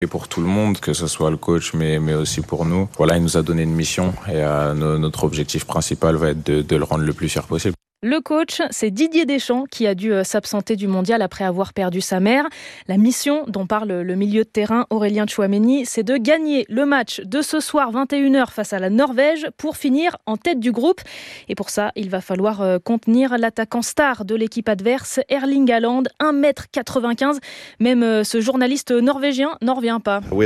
Et pour tout le monde, que ce soit le coach, mais aussi pour nous. Voilà, il nous a donné une mission et notre objectif principal va être de le rendre le plus fier possible. Le coach, c'est Didier Deschamps qui a dû s'absenter du mondial après avoir perdu sa mère. La mission dont parle le milieu de terrain Aurélien Tchouaméni, c'est de gagner le match de ce soir 21h face à la Norvège pour finir en tête du groupe. Et pour ça, il va falloir contenir l'attaquant star de l'équipe adverse, Erling Haaland, 1m95. Même ce journaliste norvégien n'en revient pas. On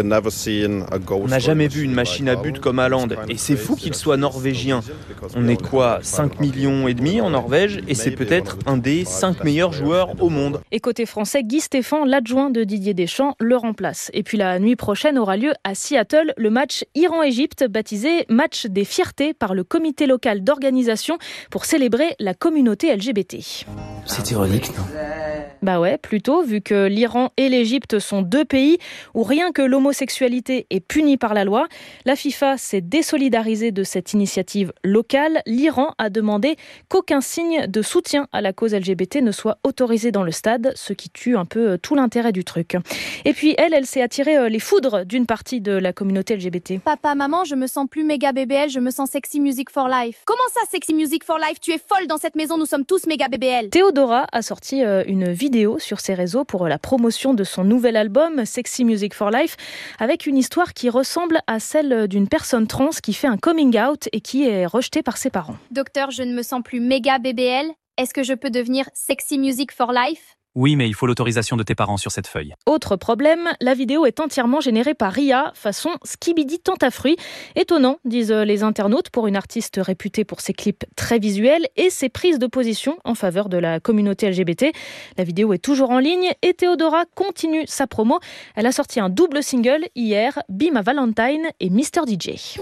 n'a jamais vu une machine à but comme Haaland et c'est fou qu'il soit norvégien. On est quoi, 5,5 millions en Norvège et c'est peut-être un des 5 meilleurs joueurs au monde. Et côté français, Guy Stéphane, l'adjoint de Didier Deschamps, le remplace. Et puis la nuit prochaine aura lieu à Seattle le match Iran-Égypte, baptisé match des fiertés par le comité local d'organisation pour célébrer la communauté LGBT. C'est ironique, non ? Bah ouais, plutôt, vu que l'Iran et l'Égypte sont deux pays où rien que l'homosexualité est punie par la loi. La FIFA s'est désolidarisée de cette initiative locale. L'Iran a demandé qu'aucun signe de soutien à la cause LGBT ne soit autorisé dans le stade, ce qui tue un peu tout l'intérêt du truc. Et puis elle s'est attirée les foudres d'une partie de la communauté LGBT. Papa, maman, je me sens plus méga BBL, je me sens sexy music for life. Comment ça, sexy music for life ? Tu es folle dans cette maison, nous sommes tous méga BBL. Théodora a sorti une vidéo sur ses réseaux pour la promotion de son nouvel album Sexy Music for Life, avec une histoire qui ressemble à celle d'une personne trans qui fait un coming out et qui est rejetée par ses parents. Docteur, je ne me sens plus méga BBL. Est-ce que je peux devenir Sexy Music for Life ? Oui, mais il faut l'autorisation de tes parents sur cette feuille. Autre problème, la vidéo est entièrement générée par Ria, façon Skibidi Tentafruit. Étonnant, disent les internautes, pour une artiste réputée pour ses clips très visuels et ses prises de position en faveur de la communauté LGBT. La vidéo est toujours en ligne et Théodora continue sa promo. Elle a sorti un double single hier, Be My Valentine et Mr. DJ.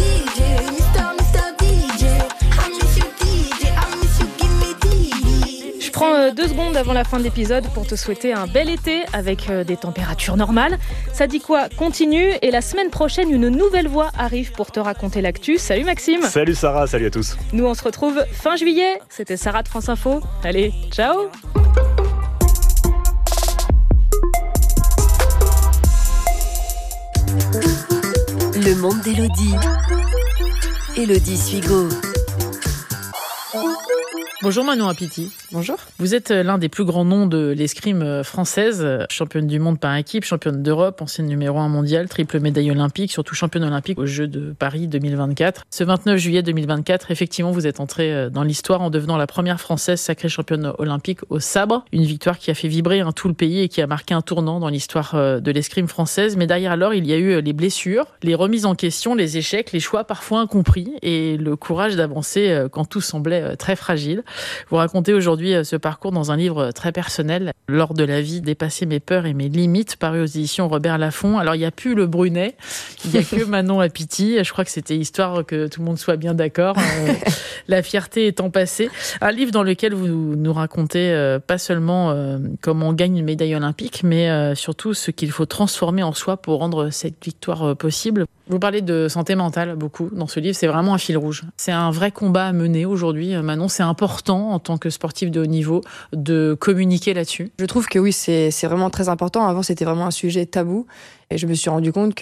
Je prends 2 secondes avant la fin de l'épisode pour te souhaiter un bel été avec des températures normales. Ça dit quoi ? Continue, et la semaine prochaine, une nouvelle voix arrive pour te raconter l'actu. Salut Maxime. Salut Sarah, salut à tous. Nous on se retrouve fin juillet. C'était Sarah de France Info. Allez, ciao. Le monde d'Élodie. Élodie Suigo. Bonjour Manon Apiti. Bonjour. Vous êtes l'un des plus grands noms de l'escrime française, championne du monde par équipe, championne d'Europe, ancienne numéro 1 mondial, triple médaille olympique, surtout championne olympique aux Jeux de Paris 2024. Ce 29 juillet 2024, effectivement, vous êtes entrée dans l'histoire en devenant la première française sacrée championne olympique au sabre. Une victoire qui a fait vibrer tout le pays et qui a marqué un tournant dans l'histoire de l'escrime française. Mais derrière alors, il y a eu les blessures, les remises en question, les échecs, les choix parfois incompris et le courage d'avancer quand tout semblait très fragile. Vous racontez aujourd'hui ce parcours dans un livre très personnel, Lors de la vie, dépasser mes peurs et mes limites, paru aux éditions Robert Laffont. Alors, il n'y a plus le Brunet, il n'y a que Manon Apiti. Je crois que c'était histoire que tout le monde soit bien d'accord. La fierté étant passée. Un livre dans lequel vous nous racontez pas seulement comment on gagne une médaille olympique, mais surtout ce qu'il faut transformer en soi pour rendre cette victoire possible. Vous parlez de santé mentale beaucoup dans ce livre, c'est vraiment un fil rouge. C'est un vrai combat à mener aujourd'hui, Manon. C'est important en tant que sportif de haut niveau de communiquer là-dessus. Je trouve que oui, c'est vraiment très important. Avant, c'était vraiment un sujet tabou. Et je me suis rendu compte que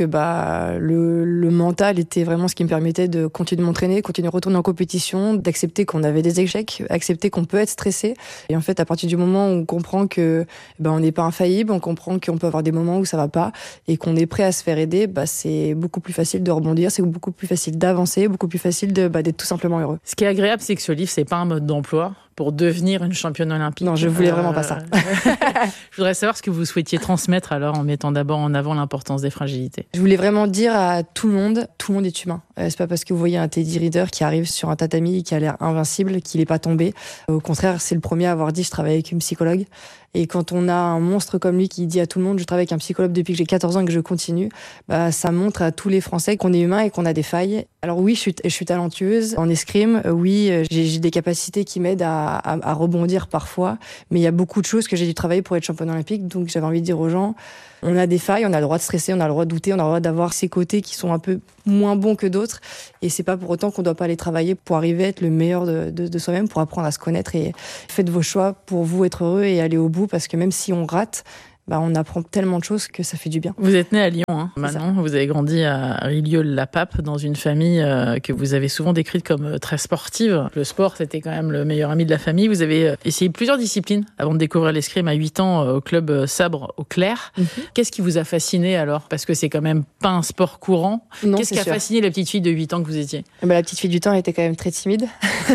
le mental était vraiment ce qui me permettait de continuer de m'entraîner, continuer de retourner en compétition, d'accepter qu'on avait des échecs, accepter qu'on peut être stressé. Et en fait, à partir du moment où on comprend que on n'est pas infaillible, on comprend qu'on peut avoir des moments où ça va pas et qu'on est prêt à se faire aider, c'est beaucoup plus facile de rebondir, c'est beaucoup plus facile d'avancer, beaucoup plus facile d'être tout simplement heureux. Ce qui est agréable, c'est que ce livre, c'est pas un mode d'emploi pour devenir une championne olympique. Non, je voulais vraiment pas ça. Je voudrais savoir ce que vous souhaitiez transmettre alors en mettant d'abord en avant l'importance des fragilités. Je voulais vraiment dire à tout le monde est humain. C'est pas parce que vous voyez un Teddy Riner qui arrive sur un tatami qui a l'air invincible qu'il est pas tombé. Au contraire, c'est le premier à avoir dit je travaille avec une psychologue. Et quand on a un monstre comme lui qui dit à tout le monde je travaille avec un psychologue depuis que j'ai 14 ans et que je continue, ça montre à tous les Français qu'on est humain et qu'on a des failles. Alors oui, je suis talentueuse en escrime. Oui, j'ai des capacités qui m'aident à rebondir parfois. Mais il y a beaucoup de choses que j'ai dû travailler pour être championne olympique. Donc j'avais envie de dire aux gens, on a des failles, on a le droit de stresser, on a le droit de douter, on a le droit d'avoir ces côtés qui sont un peu moins bons que d'autres. Et c'est pas pour autant qu'on doit pas aller travailler pour arriver à être le meilleur de soi-même, pour apprendre à se connaître. Et faites vos choix pour vous être heureux et aller au bout, parce que même si on rate, on apprend tellement de choses que ça fait du bien. Vous êtes né à Lyon, hein, Manon. Vous avez grandi à Rilieu-la-Pape, dans une famille que vous avez souvent décrite comme très sportive. Le sport, c'était quand même le meilleur ami de la famille. Vous avez essayé plusieurs disciplines avant de découvrir l'escrime à 8 ans au club Sabre au Clair. Qu'est-ce qui vous a fasciné alors ? Parce que c'est quand même pas un sport courant. Non, Qu'est-ce qui a fasciné la petite fille de 8 ans que vous étiez ? La petite fille du temps était quand même très timide.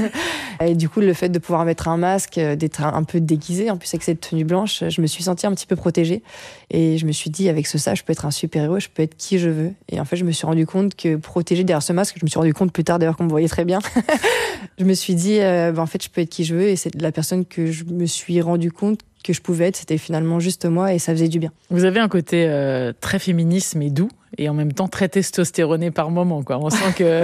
Et du coup, le fait de pouvoir mettre un masque, d'être un peu déguisée, en plus avec cette tenue blanche, je me suis sentie un petit peu protégée. Et je me suis dit, avec ça, je peux être un super-héros, je peux être qui je veux. Et en fait, je me suis rendu compte que protégée derrière ce masque, je me suis rendu compte plus tard d'ailleurs qu'on me voyait très bien. Je me suis dit, en fait, je peux être qui je veux. Et c'est la personne que je me suis rendu compte que je pouvais être, c'était finalement juste moi et ça faisait du bien. Vous avez un côté très féministe mais doux et en même temps très testostéroné par moment, quoi. On sent que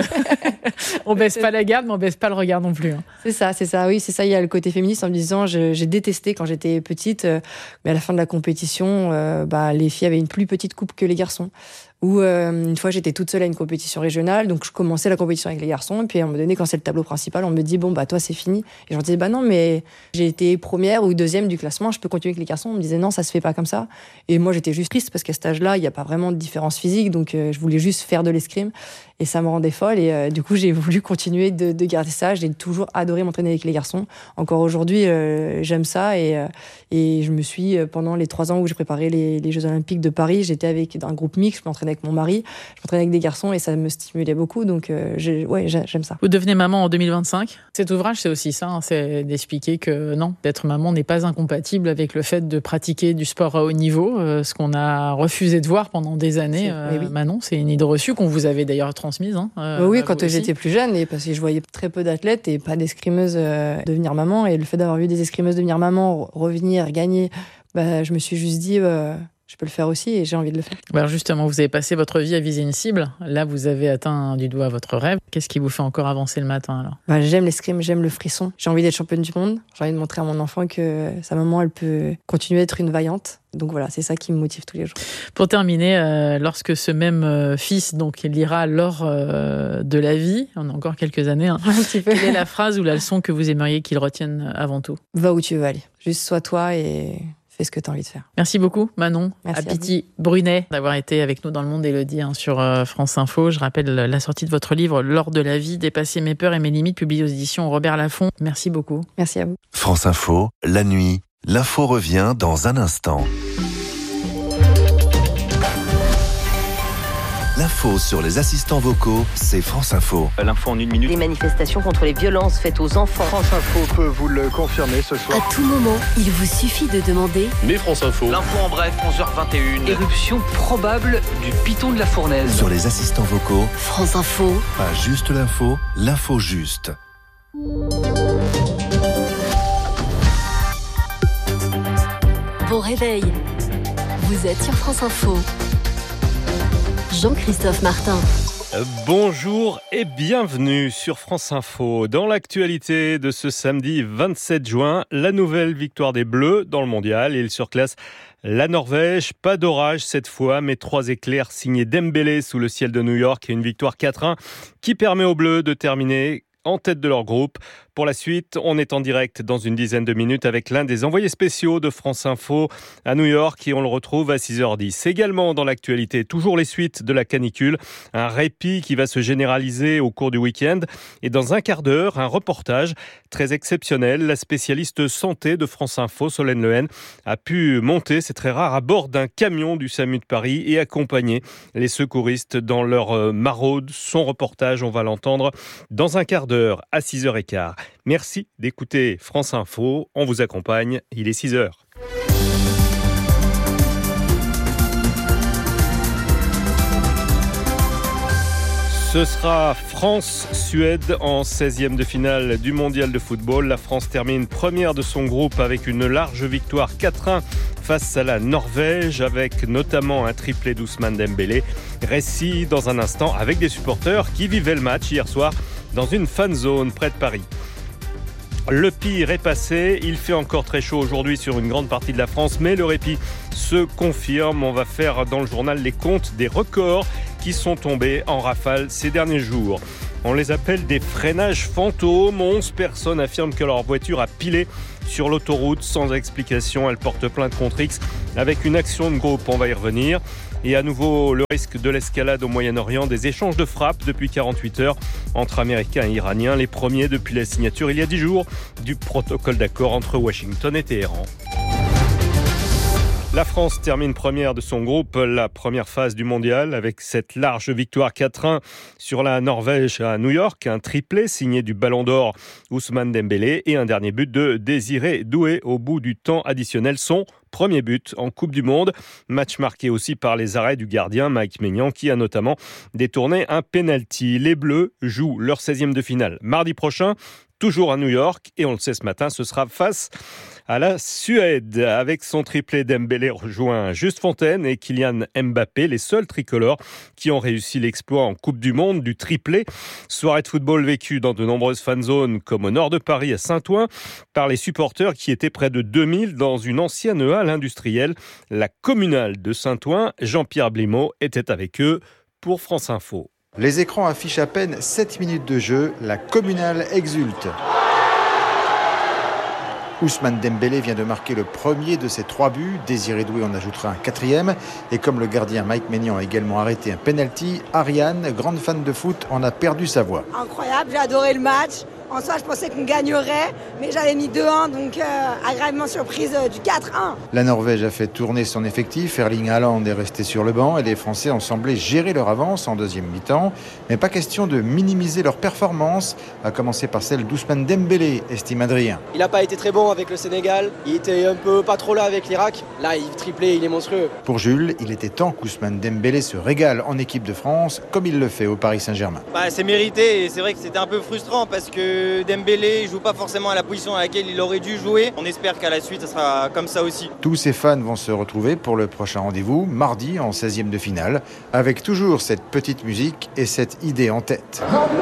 on baisse pas la garde mais on baisse pas le regard non plus. Hein. C'est ça, oui, c'est ça. Il y a le côté féministe en me disant, j'ai détesté quand j'étais petite, mais à la fin de la compétition, les filles avaient une plus petite coupe que les garçons. Ou une fois j'étais toute seule à une compétition régionale, donc je commençais la compétition avec les garçons, et puis à un moment donné, quand c'est le tableau principal, on me dit toi c'est fini. Et je me disais non, mais j'ai été première ou deuxième du classement, je peux continuer avec les garçons. On me disait non, ça se fait pas comme ça. Et moi j'étais juste triste parce qu'à cet âge-là, il n'y a pas vraiment de différence physique, donc je voulais juste faire de l'escrime et ça me rendait folle. Et du coup j'ai voulu continuer de garder ça. J'ai toujours adoré m'entraîner avec les garçons. Encore aujourd'hui, j'aime ça et je me suis pendant les 3 ans où j'ai préparé les Jeux Olympiques de Paris, j'étais avec un groupe mixte, je m'entraînais avec mon mari, je m'entraînais avec des garçons et ça me stimulait beaucoup, donc j'aime ça. Vous devenez maman en 2025. Cet ouvrage, c'est aussi ça, c'est d'expliquer que non, d'être maman n'est pas incompatible avec le fait de pratiquer du sport à haut niveau, ce qu'on a refusé de voir pendant des années. Oui. Manon, c'est une idée reçue qu'on vous avait d'ailleurs transmise. Oui, quand j'étais plus jeune, et parce que je voyais très peu d'athlètes et pas d'escrimeuses devenir maman, et le fait d'avoir vu des escrimeuses devenir maman, revenir, gagner, je me suis juste dit... je peux le faire aussi et j'ai envie de le faire. Alors justement, vous avez passé votre vie à viser une cible. Là, vous avez atteint du doigt votre rêve. Qu'est-ce qui vous fait encore avancer le matin alors ? J'aime l'escrime, j'aime le frisson. J'ai envie d'être championne du monde. J'ai envie de montrer à mon enfant que sa maman, elle peut continuer à être une vaillante. Donc voilà, c'est ça qui me motive tous les jours. Pour terminer, lorsque ce même fils donc lira l'or de la vie, on a encore quelques années, un petit peu. Quelle est la phrase ou la leçon que vous aimeriez qu'il retienne avant tout ? Va où tu veux aller. Juste sois toi et... fais ce que tu as envie de faire. Merci beaucoup, Manon. Merci Apiti Brunet, d'avoir été avec nous dans Le Monde d'Élodie sur France Info. Je rappelle la sortie de votre livre L'or de la vie, dépasser mes peurs et mes limites, publié aux éditions Robert Laffont. Merci beaucoup. Merci à vous. France Info, la nuit. L'info revient dans un instant. L'info sur les assistants vocaux, c'est France Info. L'info en 1 minute. Les manifestations contre les violences faites aux enfants. France Info peut vous le confirmer ce soir. À tout moment, il vous suffit de demander. Mais France Info. L'info en bref, 11h21. Éruption probable du piton de la Fournaise. Sur les assistants vocaux, France Info. Pas juste l'info, l'info juste. Bon réveil. Vous êtes sur France Info. Jean-Christophe Martin. Bonjour et bienvenue sur France Info. Dans l'actualité de ce samedi 27 juin, la nouvelle victoire des Bleus dans le mondial. Ils surclassent la Norvège. Pas d'orage cette fois, mais 3 éclairs signés Dembélé sous le ciel de New York et une victoire 4-1 qui permet aux Bleus de terminer en tête de leur groupe. Pour la suite, on est en direct dans une dizaine de minutes avec l'un des envoyés spéciaux de France Info à New York et on le retrouve à 6h10. Également dans l'actualité, toujours les suites de la canicule, un répit qui va se généraliser au cours du week-end et dans un quart d'heure, un reportage très exceptionnel. La spécialiste santé de France Info, Solène Lehen, a pu monter, c'est très rare, à bord d'un camion du SAMU de Paris et accompagner les secouristes dans leur maraude. Son reportage, on va l'entendre dans un quart d'heure à 6h15. Merci d'écouter France Info. On vous accompagne. Il est 6h. Ce sera France-Suède en 16e de finale du mondial de football. La France termine première de son groupe avec une large victoire 4-1 face à la Norvège, avec notamment un triplé d'Ousmane Dembélé. Récit dans un instant avec des supporters qui vivaient le match hier soir dans une fan zone près de Paris. Le pire est passé, il fait encore très chaud aujourd'hui sur une grande partie de la France, mais le répit se confirme. On va faire dans le journal les comptes des records qui sont tombés en rafale ces derniers jours. On les appelle des freinages fantômes. 11 personnes affirment que leur voiture a pilé sur l'autoroute sans explication. Elle porte plainte contre X avec une action de groupe. On va y revenir. Et à nouveau, le risque de l'escalade au Moyen-Orient, des échanges de frappes depuis 48 heures entre Américains et Iraniens. Les premiers depuis la signature il y a 10 jours du protocole d'accord entre Washington et Téhéran. La France termine première de son groupe, la première phase du mondial, avec cette large victoire 4-1 sur la Norvège à New York. Un triplé signé du Ballon d'Or Ousmane Dembélé et un dernier but de Désiré Doué au bout du temps additionnel. Son premier but en Coupe du Monde. Match marqué aussi par les arrêts du gardien Mike Maignan qui a notamment détourné un penalty. Les Bleus jouent leur 16e de finale mardi prochain, toujours à New York. Et on le sait ce matin, ce sera face à la Suède. Avec son triplé, Dembélé rejoint Juste Fontaine et Kylian Mbappé, les seuls tricolores qui ont réussi l'exploit en Coupe du Monde du triplé. Soirée de football vécue dans de nombreuses fanzones comme au nord de Paris à Saint-Ouen par les supporters qui étaient près de 2000 dans une ancienne halle industrielle, la communale de Saint-Ouen. Jean-Pierre Blimaud était avec eux pour France Info. Les écrans affichent à peine 7 minutes de jeu, la communale exulte. Ousmane Dembélé vient de marquer le premier de ses 3 buts. Désiré Doué en ajoutera un 4e. Et comme le gardien Mike Maignan a également arrêté un penalty, Ariane, grande fan de foot, en a perdu sa voix. Incroyable, j'ai adoré le match. En soi, je pensais qu'on gagnerait, mais j'avais mis 2-1, donc agréablement surprise du 4-1. La Norvège a fait tourner son effectif. Erling Haaland est resté sur le banc et les Français ont semblé gérer leur avance en deuxième mi-temps. Mais pas question de minimiser leur performance, à commencer par celle d'Ousmane Dembélé, estime Adrien. Il n'a pas été très bon avec le Sénégal. Il était un peu pas trop là avec l'Irak. Là, il triplé, il est monstrueux. Pour Jules, il était temps qu'Ousmane Dembélé se régale en équipe de France, comme il le fait au Paris Saint-Germain. C'est mérité et c'est vrai que c'était un peu frustrant parce que Dembélé ne joue pas forcément à la position à laquelle il aurait dû jouer. On espère qu'à la suite, ça sera comme ça aussi. Tous ces fans vont se retrouver pour le prochain rendez-vous, mardi en 16e de finale, avec toujours cette petite musique et cette idée en tête.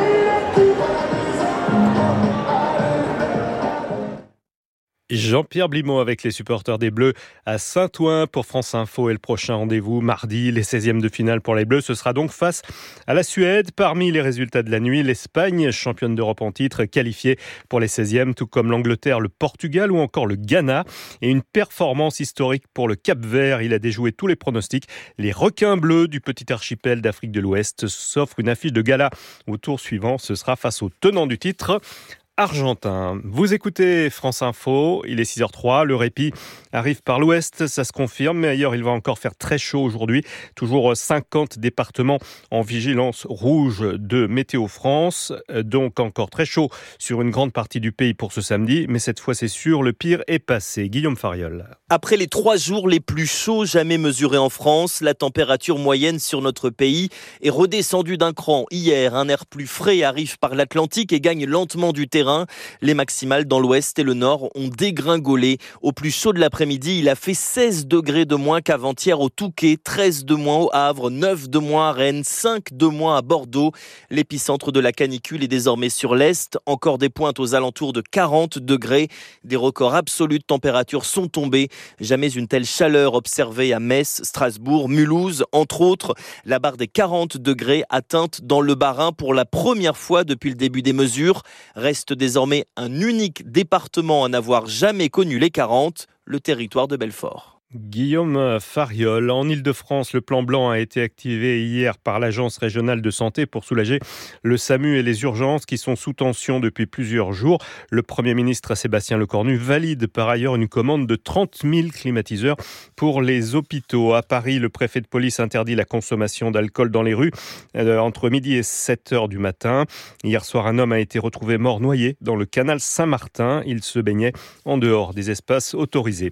Jean-Pierre Blimaud avec les supporters des Bleus à Saint-Ouen pour France Info et le prochain rendez-vous mardi, les 16e de finale pour les Bleus. Ce sera donc face à la Suède. Parmi les résultats de la nuit, l'Espagne, championne d'Europe en titre, qualifiée pour les 16e, tout comme l'Angleterre, le Portugal ou encore le Ghana. Et une performance historique pour le Cap-Vert. Il a déjoué tous les pronostics. Les requins bleus du petit archipel d'Afrique de l'Ouest s'offrent une affiche de gala. Au tour suivant, ce sera face au tenant du titre, argentin. Vous écoutez France Info, il est 6h03, le répit arrive par l'ouest, ça se confirme, mais ailleurs il va encore faire très chaud aujourd'hui. Toujours 50 départements en vigilance rouge de Météo France, donc encore très chaud sur une grande partie du pays pour ce samedi, mais cette fois c'est sûr, le pire est passé. Guillaume Fariol. Après les 3 jours les plus chauds jamais mesurés en France, la température moyenne sur notre pays est redescendue d'un cran. Hier, un air plus frais arrive par l'Atlantique et gagne lentement du terrain. Les maximales dans l'ouest et le nord ont dégringolé. Au plus chaud de l'après-midi, il a fait 16 degrés de moins qu'avant-hier au Touquet, 13 de moins au Havre, 9 de moins à Rennes, 5 de moins à Bordeaux. L'épicentre de la canicule est désormais sur l'est. Encore des pointes aux alentours de 40 degrés. Des records absolus de température sont tombés. Jamais une telle chaleur observée à Metz, Strasbourg, Mulhouse, entre autres. La barre des 40 degrés atteinte dans le Bas-Rhin pour la première fois depuis le début des mesures. Reste désormais un unique département à n'avoir jamais connu les 40, le territoire de Belfort. Guillaume Fariol. En Ile-de-France, le plan blanc a été activé hier par l'Agence régionale de santé pour soulager le SAMU et les urgences qui sont sous tension depuis plusieurs jours. Le Premier ministre Sébastien Lecornu valide par ailleurs une commande de 30 000 climatiseurs pour les hôpitaux. À Paris, le préfet de police interdit la consommation d'alcool dans les rues entre midi et 7h du matin. Hier soir, un homme a été retrouvé mort noyé dans le canal Saint-Martin. Il se baignait en dehors des espaces autorisés.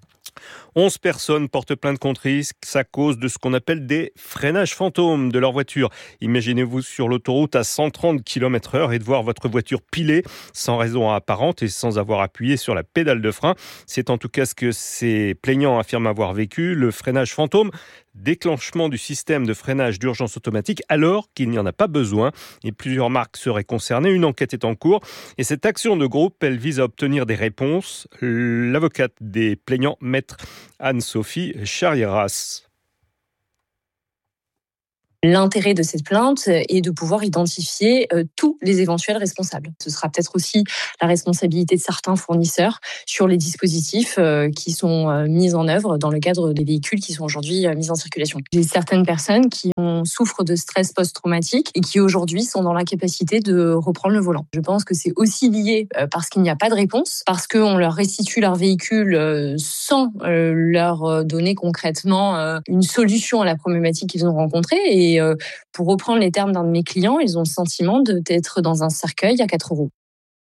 11 personnes portent plainte contre X à cause de ce qu'on appelle des freinages fantômes de leur voiture. Imaginez-vous sur l'autoroute à 130 km/h et de voir votre voiture piler sans raison apparente et sans avoir appuyé sur la pédale de frein. C'est en tout cas ce que ces plaignants affirment avoir vécu. Le freinage fantôme, déclenchement du système de freinage d'urgence automatique alors qu'il n'y en a pas besoin et plusieurs marques seraient concernées. Une enquête est en cours et cette action de groupe, elle vise à obtenir des réponses. L'avocate des plaignants, maître Anne-Sophie Charieras. L'intérêt de cette plainte est de pouvoir identifier tous les éventuels responsables. Ce sera peut-être aussi la responsabilité de certains fournisseurs sur les dispositifs qui sont mis en œuvre dans le cadre des véhicules qui sont aujourd'hui mis en circulation. J'ai certaines personnes qui souffrent de stress post-traumatique et qui aujourd'hui sont dans l'incapacité de reprendre le volant. Je pense que c'est aussi lié parce qu'il n'y a pas de réponse, parce qu'on leur restitue leur véhicule sans leur donner concrètement une solution à la problématique qu'ils ont rencontrée. Et pour reprendre les termes d'un de mes clients, ils ont le sentiment d'être dans un cercueil à 4 roues.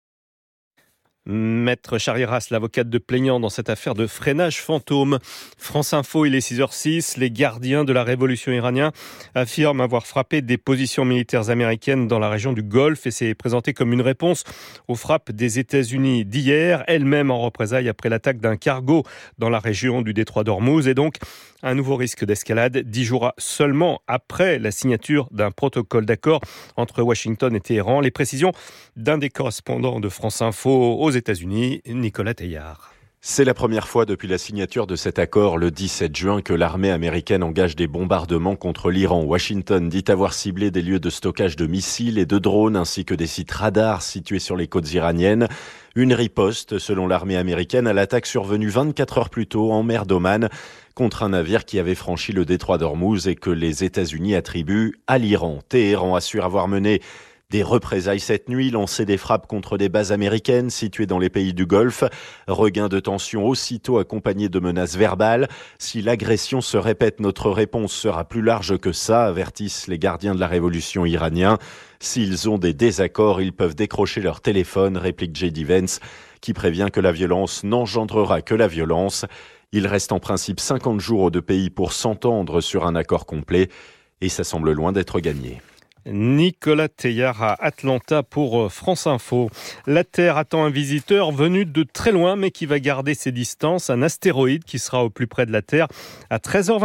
Maître Charieras, l'avocate de plaignant dans cette affaire de freinage fantôme. France Info, il est 6h06. Les gardiens de la révolution iranienne affirment avoir frappé des positions militaires américaines dans la région du Golfe et c'est présenté comme une réponse aux frappes des États-Unis d'hier, elles-mêmes en représailles après l'attaque d'un cargo dans la région du détroit d'Ormuz et donc un nouveau risque d'escalade 10 jours seulement après la signature d'un protocole d'accord entre Washington et Téhéran. Les précisions d'un des correspondants de France Info aux États-Unis, Nicolas Teillard. C'est la première fois depuis la signature de cet accord le 17 juin que l'armée américaine engage des bombardements contre l'Iran. Washington dit avoir ciblé des lieux de stockage de missiles et de drones ainsi que des sites radars situés sur les côtes iraniennes. Une riposte, selon l'armée américaine, à l'attaque survenue 24 heures plus tôt en mer d'Oman contre un navire qui avait franchi le détroit d'Ormuz et que les États-Unis attribuent à l'Iran. Téhéran assure avoir mené des représailles cette nuit, lancé des frappes contre des bases américaines situées dans les pays du Golfe. Regain de tension aussitôt accompagné de menaces verbales. Si l'agression se répète, notre réponse sera plus large que ça, avertissent les gardiens de la révolution iraniens. S'ils ont des désaccords, ils peuvent décrocher leur téléphone, réplique J.D. Vance, qui prévient que la violence n'engendrera que la violence. Il reste en principe 50 jours aux deux pays pour s'entendre sur un accord complet et ça semble loin d'être gagné. Nicolas Teillard à Atlanta pour France Info. La Terre attend un visiteur venu de très loin mais qui va garder ses distances. Un astéroïde qui sera au plus près de la Terre à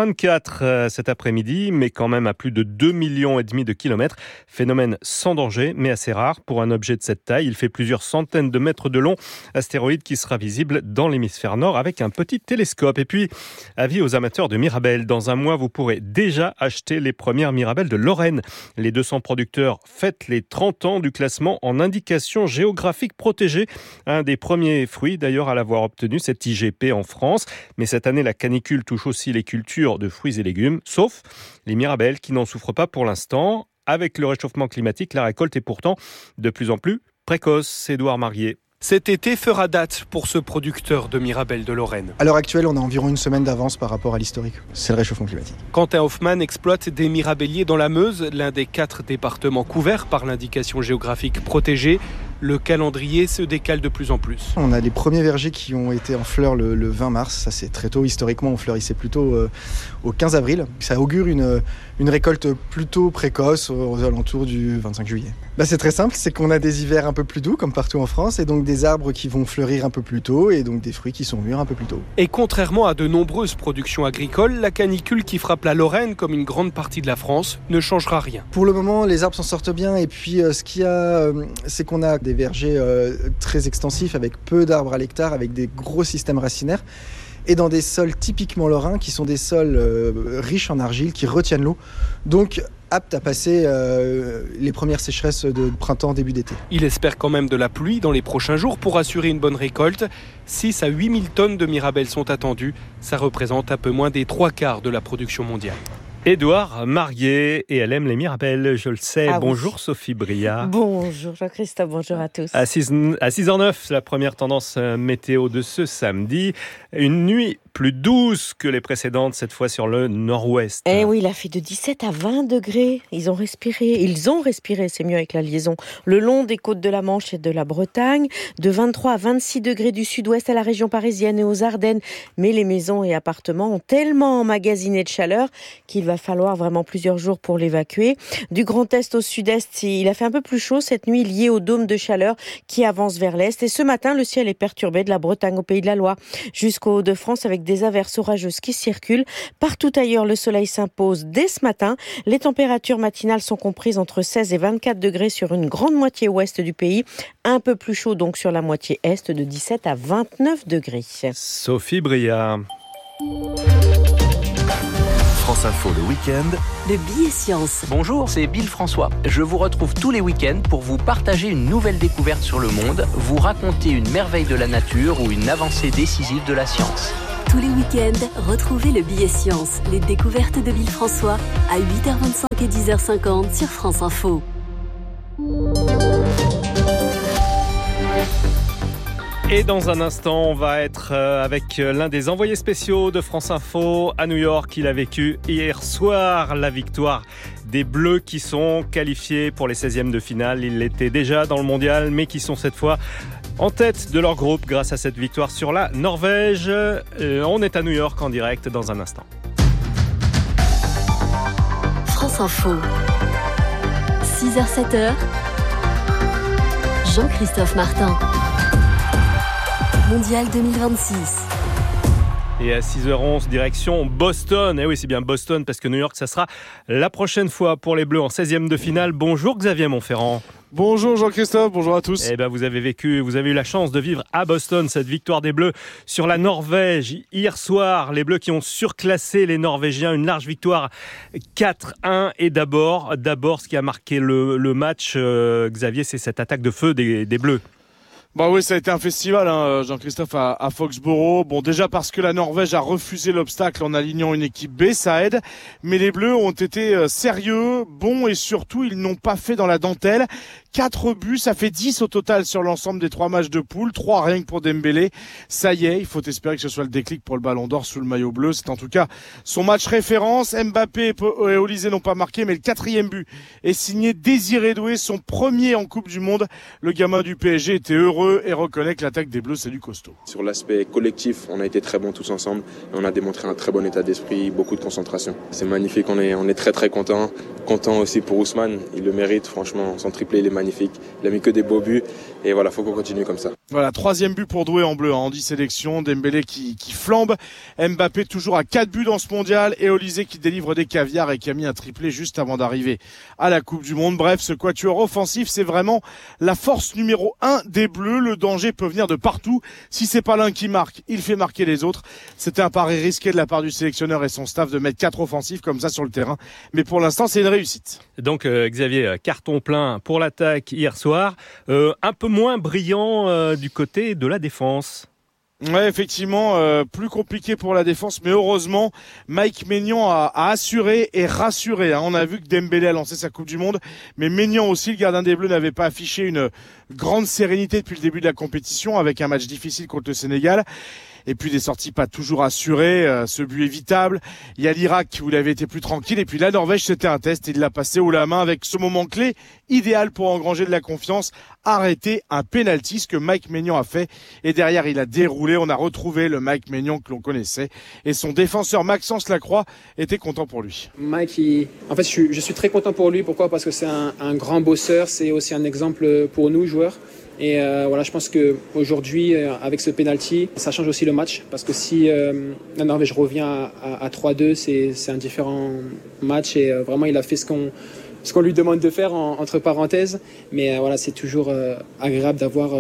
13h24 cet après-midi, mais quand même à plus de 2,5 millions de kilomètres. Phénomène sans danger mais assez rare pour un objet de cette taille. Il fait plusieurs centaines de mètres de long. Astéroïde qui sera visible dans l'hémisphère nord avec un petit télescope. Et puis, avis aux amateurs de Mirabelle. Dans un mois, vous pourrez déjà acheter les premières Mirabelles de Lorraine. Les 200 producteurs fêtent les 30 ans du classement en indication géographique protégée. Un des premiers fruits d'ailleurs à l'avoir obtenu, cette IGP en France. Mais cette année, la canicule touche aussi les cultures de fruits et légumes, sauf les Mirabelles qui n'en souffrent pas pour l'instant. Avec le réchauffement climatique, la récolte est pourtant de plus en plus précoce. Édouard Marié. Cet été fera date pour ce producteur de Mirabelle de Lorraine. À l'heure actuelle, on a environ une semaine d'avance par rapport à l'historique. C'est le réchauffement climatique. Quentin Hoffmann exploite des mirabelliers dans la Meuse, l'un des 4 départements couverts par l'indication géographique protégée. Le calendrier se décale de plus en plus. On a les premiers vergers qui ont été en fleurs le 20 mars. Ça, c'est très tôt. Historiquement, on fleurissait plutôt au 15 avril. Ça augure une récolte plutôt précoce aux alentours du 25 juillet. C'est très simple, c'est qu'on a des hivers un peu plus doux, comme partout en France, et donc des arbres qui vont fleurir un peu plus tôt, et donc des fruits qui sont mûrs un peu plus tôt. Et contrairement à de nombreuses productions agricoles, la canicule qui frappe la Lorraine, comme une grande partie de la France, ne changera rien. Pour le moment, les arbres s'en sortent bien, et puis ce qu'il y a, c'est qu'on a des vergers très extensifs, avec peu d'arbres à l'hectare, avec des gros systèmes racinaires, et dans des sols typiquement lorrains, qui sont des sols riches en argile, qui retiennent l'eau. Donc, apte à passer les premières sécheresses de printemps, début d'été. Il espère quand même de la pluie dans les prochains jours pour assurer une bonne récolte. 6 à 8 000 tonnes de Mirabelle sont attendues. Ça représente un peu moins des 3/4 de la production mondiale. Édouard Marié, et elle aime les Mirabelles, je le sais. Bonjour oui. Sophie Bria. Bonjour Jean-Christophe, bonjour à tous. À 6h09, la première tendance météo de ce samedi. Une nuit plus douce que les précédentes, cette fois sur le nord-ouest. Eh oui, il a fait de 17 à 20 degrés. Ils ont respiré, c'est mieux avec la liaison, le long des côtes de la Manche et de la Bretagne. De 23 à 26 degrés du sud-ouest à la région parisienne et aux Ardennes. Mais les maisons et appartements ont tellement emmagasiné de chaleur qu'il va falloir vraiment plusieurs jours pour l'évacuer. Du Grand Est au Sud-Est, il a fait un peu plus chaud cette nuit lié au dôme de chaleur qui avance vers l'Est. Et ce matin, le ciel est perturbé de la Bretagne au Pays de la Loire jusqu'au Hauts-de-France avec des averses orageuses qui circulent. Partout ailleurs, le soleil s'impose dès ce matin. Les températures matinales sont comprises entre 16 et 24 degrés sur une grande moitié ouest du pays. Un peu plus chaud donc sur la moitié est, de 17 à 29 degrés. Sophie Bria. France Info le week-end. Le billet science. Bonjour, c'est Bill François. Je vous retrouve tous les week-ends pour vous partager une nouvelle découverte sur le monde, vous raconter une merveille de la nature ou une avancée décisive de la science. Tous les week-ends, retrouvez le billet science, les découvertes de Bill François à 8h25 et 10h50 sur France Info. Et dans un instant, on va être avec l'un des envoyés spéciaux de France Info à New York. Il a vécu hier soir la victoire des Bleus qui sont qualifiés pour les 16e de finale. Ils l'étaient déjà dans le mondial, mais qui sont cette fois en tête de leur groupe grâce à cette victoire sur la Norvège. On est à New York en direct dans un instant. France Info, 6h-7h, Jean-Christophe Martin. Mondial 2026. Et à 6h11, direction Boston. Et oui, c'est bien Boston parce que New York, ça sera la prochaine fois pour les Bleus en 16e de finale. Bonjour Xavier Montferrand. Bonjour Jean-Christophe, bonjour à tous. Vous avez eu la chance de vivre à Boston cette victoire des Bleus sur la Norvège hier soir. Les Bleus qui ont surclassé les Norvégiens, une large victoire 4-1. Et d'abord, ce qui a marqué le match, Xavier, c'est cette attaque de feu des Bleus. Bah oui, ça a été un festival, Jean-Christophe, à Foxborough. Bon, déjà parce que la Norvège a refusé l'obstacle en alignant une équipe B, ça aide. Mais les Bleus ont été sérieux, bons et surtout, ils n'ont pas fait dans la dentelle. 4 buts, ça fait 10 au total sur l'ensemble des 3 matchs de poule, 3 rien que pour Dembélé. Ça y est, il faut espérer que ce soit le déclic pour le Ballon d'Or sous le maillot bleu. C'est en tout cas son match référence. Mbappé et Olysée n'ont pas marqué, mais le 4e but est signé Désiré Doué, son premier en Coupe du Monde. Le gamin du PSG était heureux et reconnaît que l'attaque des Bleus, c'est du costaud. Sur l'aspect collectif, on a été très bons tous ensemble. Et on a démontré un très bon état d'esprit, beaucoup de concentration. C'est magnifique, on est très très contents. Content aussi pour Ousmane, il le mérite, franchement, son triplé il est magnifique. Il a mis que des beaux buts et voilà, faut qu'on continue comme ça. Voilà, 3e but pour Doué en bleu, en 10 sélections. Dembélé qui flambe, Mbappé toujours à 4 buts dans ce mondial et Olysée qui délivre des caviars et qui a mis un triplé juste avant d'arriver à la Coupe du Monde. Bref, ce quatuor offensif, c'est vraiment la force numéro 1 des Bleus. Le danger peut venir de partout. Si c'est pas l'un qui marque, il fait marquer les autres. C'était un pari risqué de la part du sélectionneur et son staff de mettre 4 offensifs comme ça sur le terrain. Mais pour l'instant, c'est une réussite. Donc Xavier, carton plein pour l'attaque hier soir. Un peu moins brillant du côté de la défense. Ouais, effectivement, plus compliqué pour la défense, mais heureusement, Mike Maignan a assuré et rassuré. On a vu que Dembélé a lancé sa Coupe du Monde, mais Maignan aussi, le gardien des Bleus, n'avait pas affiché une grande sérénité depuis le début de la compétition, avec un match difficile contre le Sénégal. Et puis des sorties pas toujours assurées, ce but évitable. Il y a l'Irak où il avait été plus tranquille. Et puis la Norvège, c'était un test. Il l'a passé haut la main avec ce moment clé, idéal pour engranger de la confiance. Arrêter un penalty, ce que Mike Maignan a fait. Et derrière, il a déroulé. On a retrouvé le Mike Maignan que l'on connaissait. Et son défenseur Maxence Lacroix était content pour lui. Mike, en fait, je suis très content pour lui. Pourquoi ? Parce que c'est un grand bosseur. C'est aussi un exemple pour nous, joueurs. Et voilà, je pense qu'aujourd'hui, avec ce penalty, ça change aussi le match. Parce que si la Norvège revient à 3-2, c'est un différent match. Et vraiment, il a fait ce qu'on lui demande de faire, entre parenthèses. Mais voilà, c'est toujours agréable d'avoir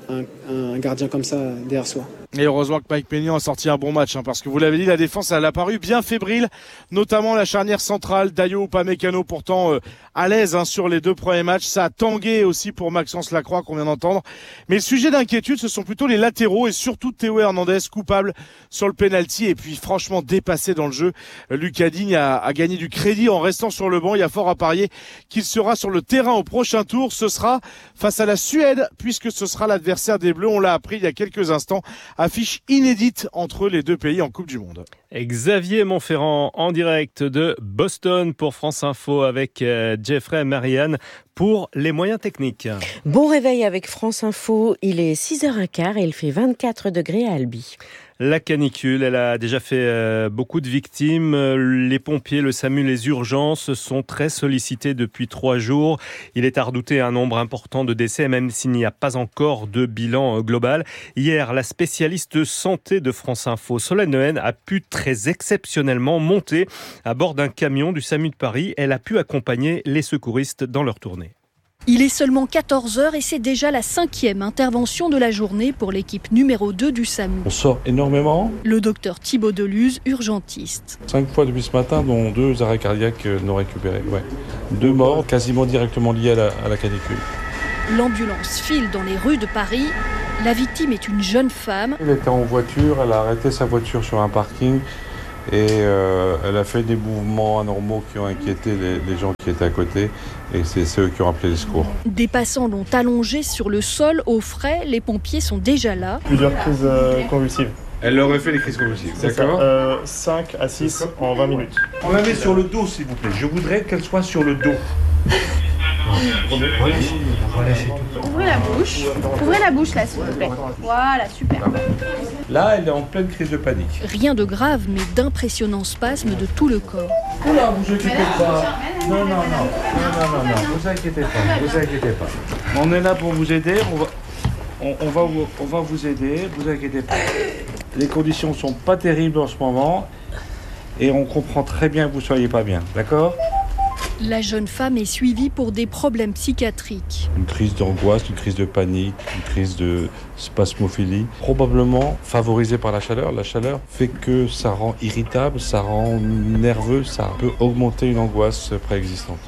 un gardien comme ça derrière soi. Et heureusement que Mike Maignan a sorti un bon match, parce que vous l'avez dit, la défense elle a paru bien fébrile, notamment la charnière centrale, Dayo Upamecano pourtant à l'aise sur les 2 premiers matchs. Ça a tangué aussi pour Maxence Lacroix qu'on vient d'entendre. Mais le sujet d'inquiétude, ce sont plutôt les latéraux et surtout Théo Hernandez, coupable sur le penalty et puis franchement dépassé dans le jeu. Lucas Digne a gagné du crédit en restant sur le banc. Il y a fort à parier qu'il sera sur le terrain au prochain tour. Ce sera face à la Suède, puisque ce sera l'adversaire des Bleus. On l'a appris il y a quelques instants. Affiche inédite entre les 2 pays en Coupe du Monde. Xavier Montferrand en direct de Boston pour France Info avec Jeffrey Marianne pour les moyens techniques. Bon réveil avec France Info, il est 6h15 et il fait 24 degrés à Albi. La canicule, elle a déjà fait beaucoup de victimes. Les pompiers, le SAMU, les urgences sont très sollicités depuis 3 jours. Il est à redouter un nombre important de décès, même s'il n'y a pas encore de bilan global. Hier, la spécialiste santé de France Info, Solène Nohen, a pu très exceptionnellement monter à bord d'un camion du SAMU de Paris. Elle a pu accompagner les secouristes dans leur tournée. Il est seulement 14h et c'est déjà la 5e intervention de la journée pour l'équipe numéro 2 du SAMU. On sort énormément. Le docteur Thibaut Deluz, urgentiste. 5 fois depuis ce matin, dont 2 arrêts cardiaques non récupérés. 2 morts quasiment directement liés à la canicule. L'ambulance file dans les rues de Paris. La victime est une jeune femme. Elle était en voiture, elle a arrêté sa voiture sur un parking et elle a fait des mouvements anormaux qui ont inquiété les gens qui étaient à côté et c'est eux qui ont appelé les secours. Des passants l'ont allongée sur le sol au frais, les pompiers sont déjà là. Plusieurs crises convulsives. Elle aurait fait les crises convulsives, d'accord 5 à 6 en 20 minutes. On la met sur le dos s'il vous plaît, je voudrais qu'elle soit sur le dos. Ouvrez la bouche là s'il vous plaît. Voilà, super. Là, elle est en pleine crise de panique. Rien de grave, mais d'impressionnants spasmes de tout le corps. Oula, vous inquiétez pas. Non, vous inquiétez pas. On est là pour vous aider, on va vous aider, vous inquiétez pas. Les conditions sont pas terribles en ce moment et on comprend très bien que vous soyez pas bien, d'accord ? La jeune femme est suivie pour des problèmes psychiatriques. Une crise d'angoisse, une crise de panique, une crise de spasmophilie, probablement favorisée par la chaleur. La chaleur fait que ça rend irritable, ça rend nerveux, ça peut augmenter une angoisse préexistante.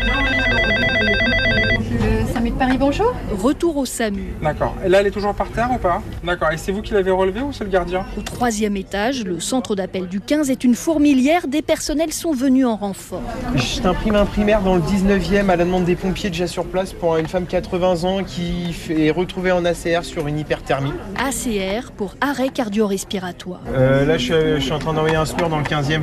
Le SAMU de Paris, bonjour. Retour au SAMU. D'accord. Et là, elle est toujours par terre ou pas ? D'accord. Et c'est vous qui l'avez relevée ou c'est le gardien ? Au 3e étage, le centre d'appel du 15 est une fourmilière. Des personnels sont venus en renfort. Je t'imprime un primaire dans le 19e à la demande des pompiers déjà sur place pour une femme 80 ans qui est retrouvée en ACR sur une hyperthermie. ACR pour arrêt cardio-respiratoire. Là, je suis en train d'envoyer un SMUR dans le 15e.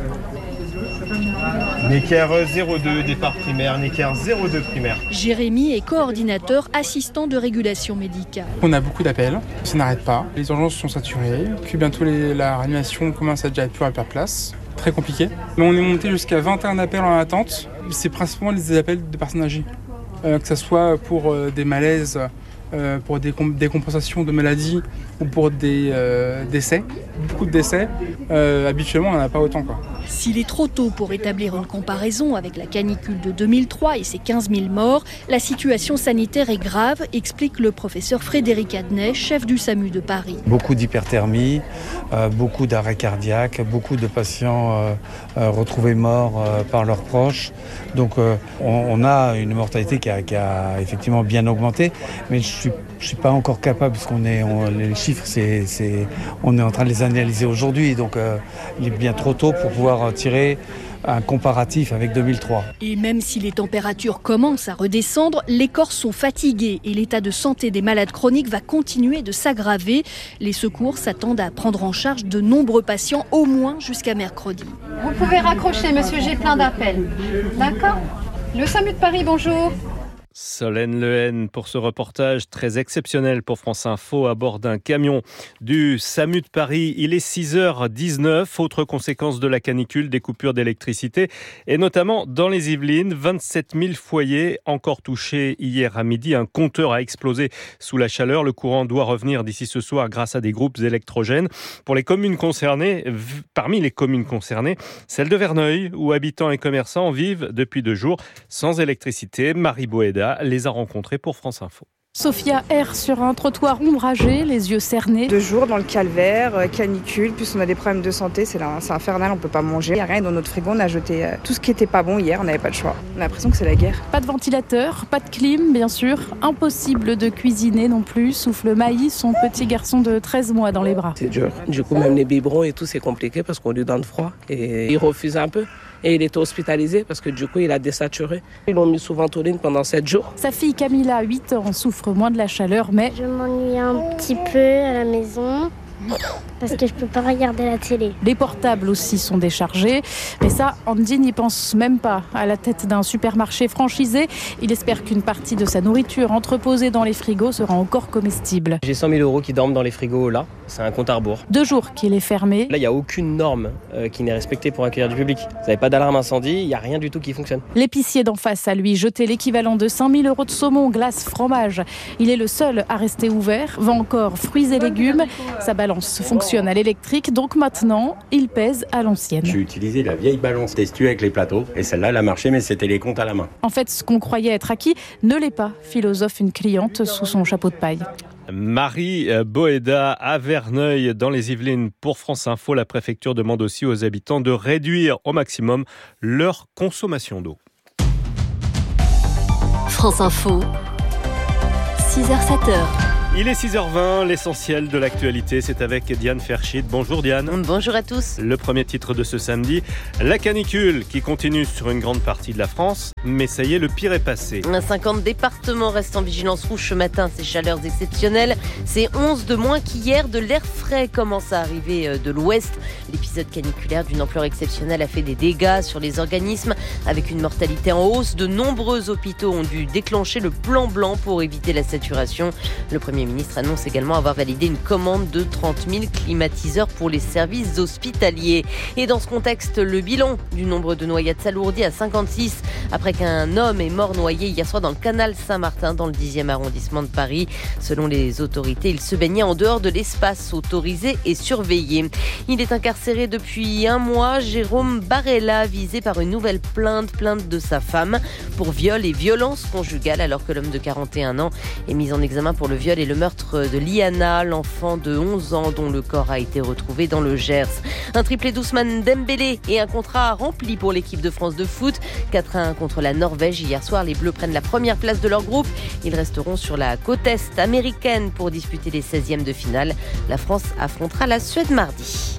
Necker 02, départ primaire, Necker 02 primaire. Jérémy est coordinateur assistant de régulation médicale. On a beaucoup d'appels, ça n'arrête pas. Les urgences sont saturées, puis bientôt la réanimation commence à déjà plus à perdre place. Très compliqué. Mais on est monté jusqu'à 21 appels en attente. C'est principalement des appels de personnes âgées. Que ce soit pour des malaises, pour des compensations de maladies ou pour des décès. Beaucoup de décès. Habituellement, on n'en a pas autant, quoi. S'il est trop tôt pour établir une comparaison avec la canicule de 2003 et ses 15 000 morts, la situation sanitaire est grave, explique le professeur Frédéric Adnet, chef du SAMU de Paris. Beaucoup d'hyperthermie, beaucoup d'arrêts cardiaques, beaucoup de patients retrouvés morts par leurs proches. Donc on a une mortalité qui a effectivement bien augmenté, mais je suis pas encore capable, parce les chiffres, on est en train de les analyser aujourd'hui, donc il est bien trop tôt pour pouvoir tirer un comparatif avec 2003. Et même si les températures commencent à redescendre, les Corses sont fatigués et l'état de santé des malades chroniques va continuer de s'aggraver. Les secours s'attendent à prendre en charge de nombreux patients, au moins jusqu'à mercredi. Vous pouvez raccrocher, monsieur, j'ai plein d'appels. D'accord ? Le SAMU de Paris, bonjour. Solène Lehen pour ce reportage très exceptionnel pour France Info à bord d'un camion du SAMU de Paris. Il est 6h19. Autre conséquence de la canicule, des coupures d'électricité et notamment dans les Yvelines. 27 000 foyers encore touchés hier à midi. Un compteur a explosé sous la chaleur. Le courant doit revenir d'ici ce soir grâce à des groupes électrogènes. Pour les communes concernées, parmi les communes concernées, celle de Verneuil où habitants et commerçants vivent depuis 2 jours sans électricité. Marie Boéda les a rencontrés pour France Info. Sophia erre sur un trottoir ombragé, les yeux cernés. 2 jours dans le calvaire, canicule, plus on a des problèmes de santé, c'est infernal, on peut pas manger. Il n'y a rien dans notre frigo, on a jeté tout ce qui était pas bon hier, on n'avait pas le choix. On a l'impression que c'est la guerre. Pas de ventilateur, pas de clim, bien sûr. Impossible de cuisiner non plus, souffle Maïs, son petit garçon de 13 mois dans les bras. C'est dur. Du coup, même les biberons et tout, c'est compliqué parce qu'on lui donne froid. Et il refuse un peu. Et il était hospitalisé parce que du coup, il a désaturé. Ils l'ont mis sous ventoline pendant 7 jours. Sa fille Camilla, 8 ans, souffre moins de la chaleur, mais... Je m'ennuie un petit peu à la maison parce que je peux pas regarder la télé. Les portables aussi sont déchargés. Mais ça, Andy n'y pense même pas. À la tête d'un supermarché franchisé, il espère qu'une partie de sa nourriture entreposée dans les frigos sera encore comestible. J'ai 100 000 € qui dorment dans les frigos là. c'est un compte à rebours. 2 jours qu'il est fermé. Là, il n'y a aucune norme qui n'est respectée pour accueillir du public. Vous n'avez pas d'alarme incendie, il n'y a rien du tout qui fonctionne. L'épicier d'en face a lui jeté l'équivalent de 5 000 € de saumon, glace, fromage. Il est le seul à rester ouvert, vend encore fruits et légumes. Sa balance fonctionne à l'électrique, donc maintenant, il pèse à l'ancienne. J'ai utilisé la vieille balance testue avec les plateaux et celle-là, elle a marché, mais c'était les comptes à la main. En fait, ce qu'on croyait être acquis ne l'est pas, philosophe une cliente sous son chapeau de paille. Marie Boéda à Verneuil dans les Yvelines pour France Info. La préfecture demande aussi aux habitants de réduire au maximum leur consommation d'eau. France Info, 6h-7h. Il est 6h20, l'essentiel de l'actualité, c'est avec Diane Ferchid. Bonjour Diane. Bonjour à tous. Le premier titre de ce samedi, la canicule qui continue sur une grande partie de la France, mais ça y est, le pire est passé. 50 départements restent en vigilance rouge ce matin, ces chaleurs exceptionnelles. C'est 11 de moins qu'hier, de l'air frais commence à arriver de l'ouest. L'épisode caniculaire d'une ampleur exceptionnelle a fait des dégâts sur les organismes, avec une mortalité en hausse. De nombreux hôpitaux ont dû déclencher le plan blanc pour éviter la saturation. Le Premier ministre annonce également avoir validé une commande de 30 000 climatiseurs pour les services hospitaliers. Et dans ce contexte, le bilan du nombre de noyades s'alourdit à 56 après qu'un homme est mort noyé hier soir dans le canal Saint-Martin dans le 10e arrondissement de Paris. Selon les autorités, il se baignait en dehors de l'espace autorisé et surveillé. Il est incarcéré depuis 1 mois. Jérôme Barella, visé par une nouvelle plainte de sa femme pour viol et violence conjugale, alors que l'homme de 41 ans est mis en examen pour le viol et le meurtre de Liana, l'enfant de 11 ans dont le corps a été retrouvé dans le Gers. Un triplé d'Ousmane Dembélé et un contrat rempli pour l'équipe de France de foot. 4-1 contre la Norvège. Hier soir, les Bleus prennent la première place de leur groupe. Ils resteront sur la côte est américaine pour disputer les 16e de finale. La France affrontera la Suède mardi.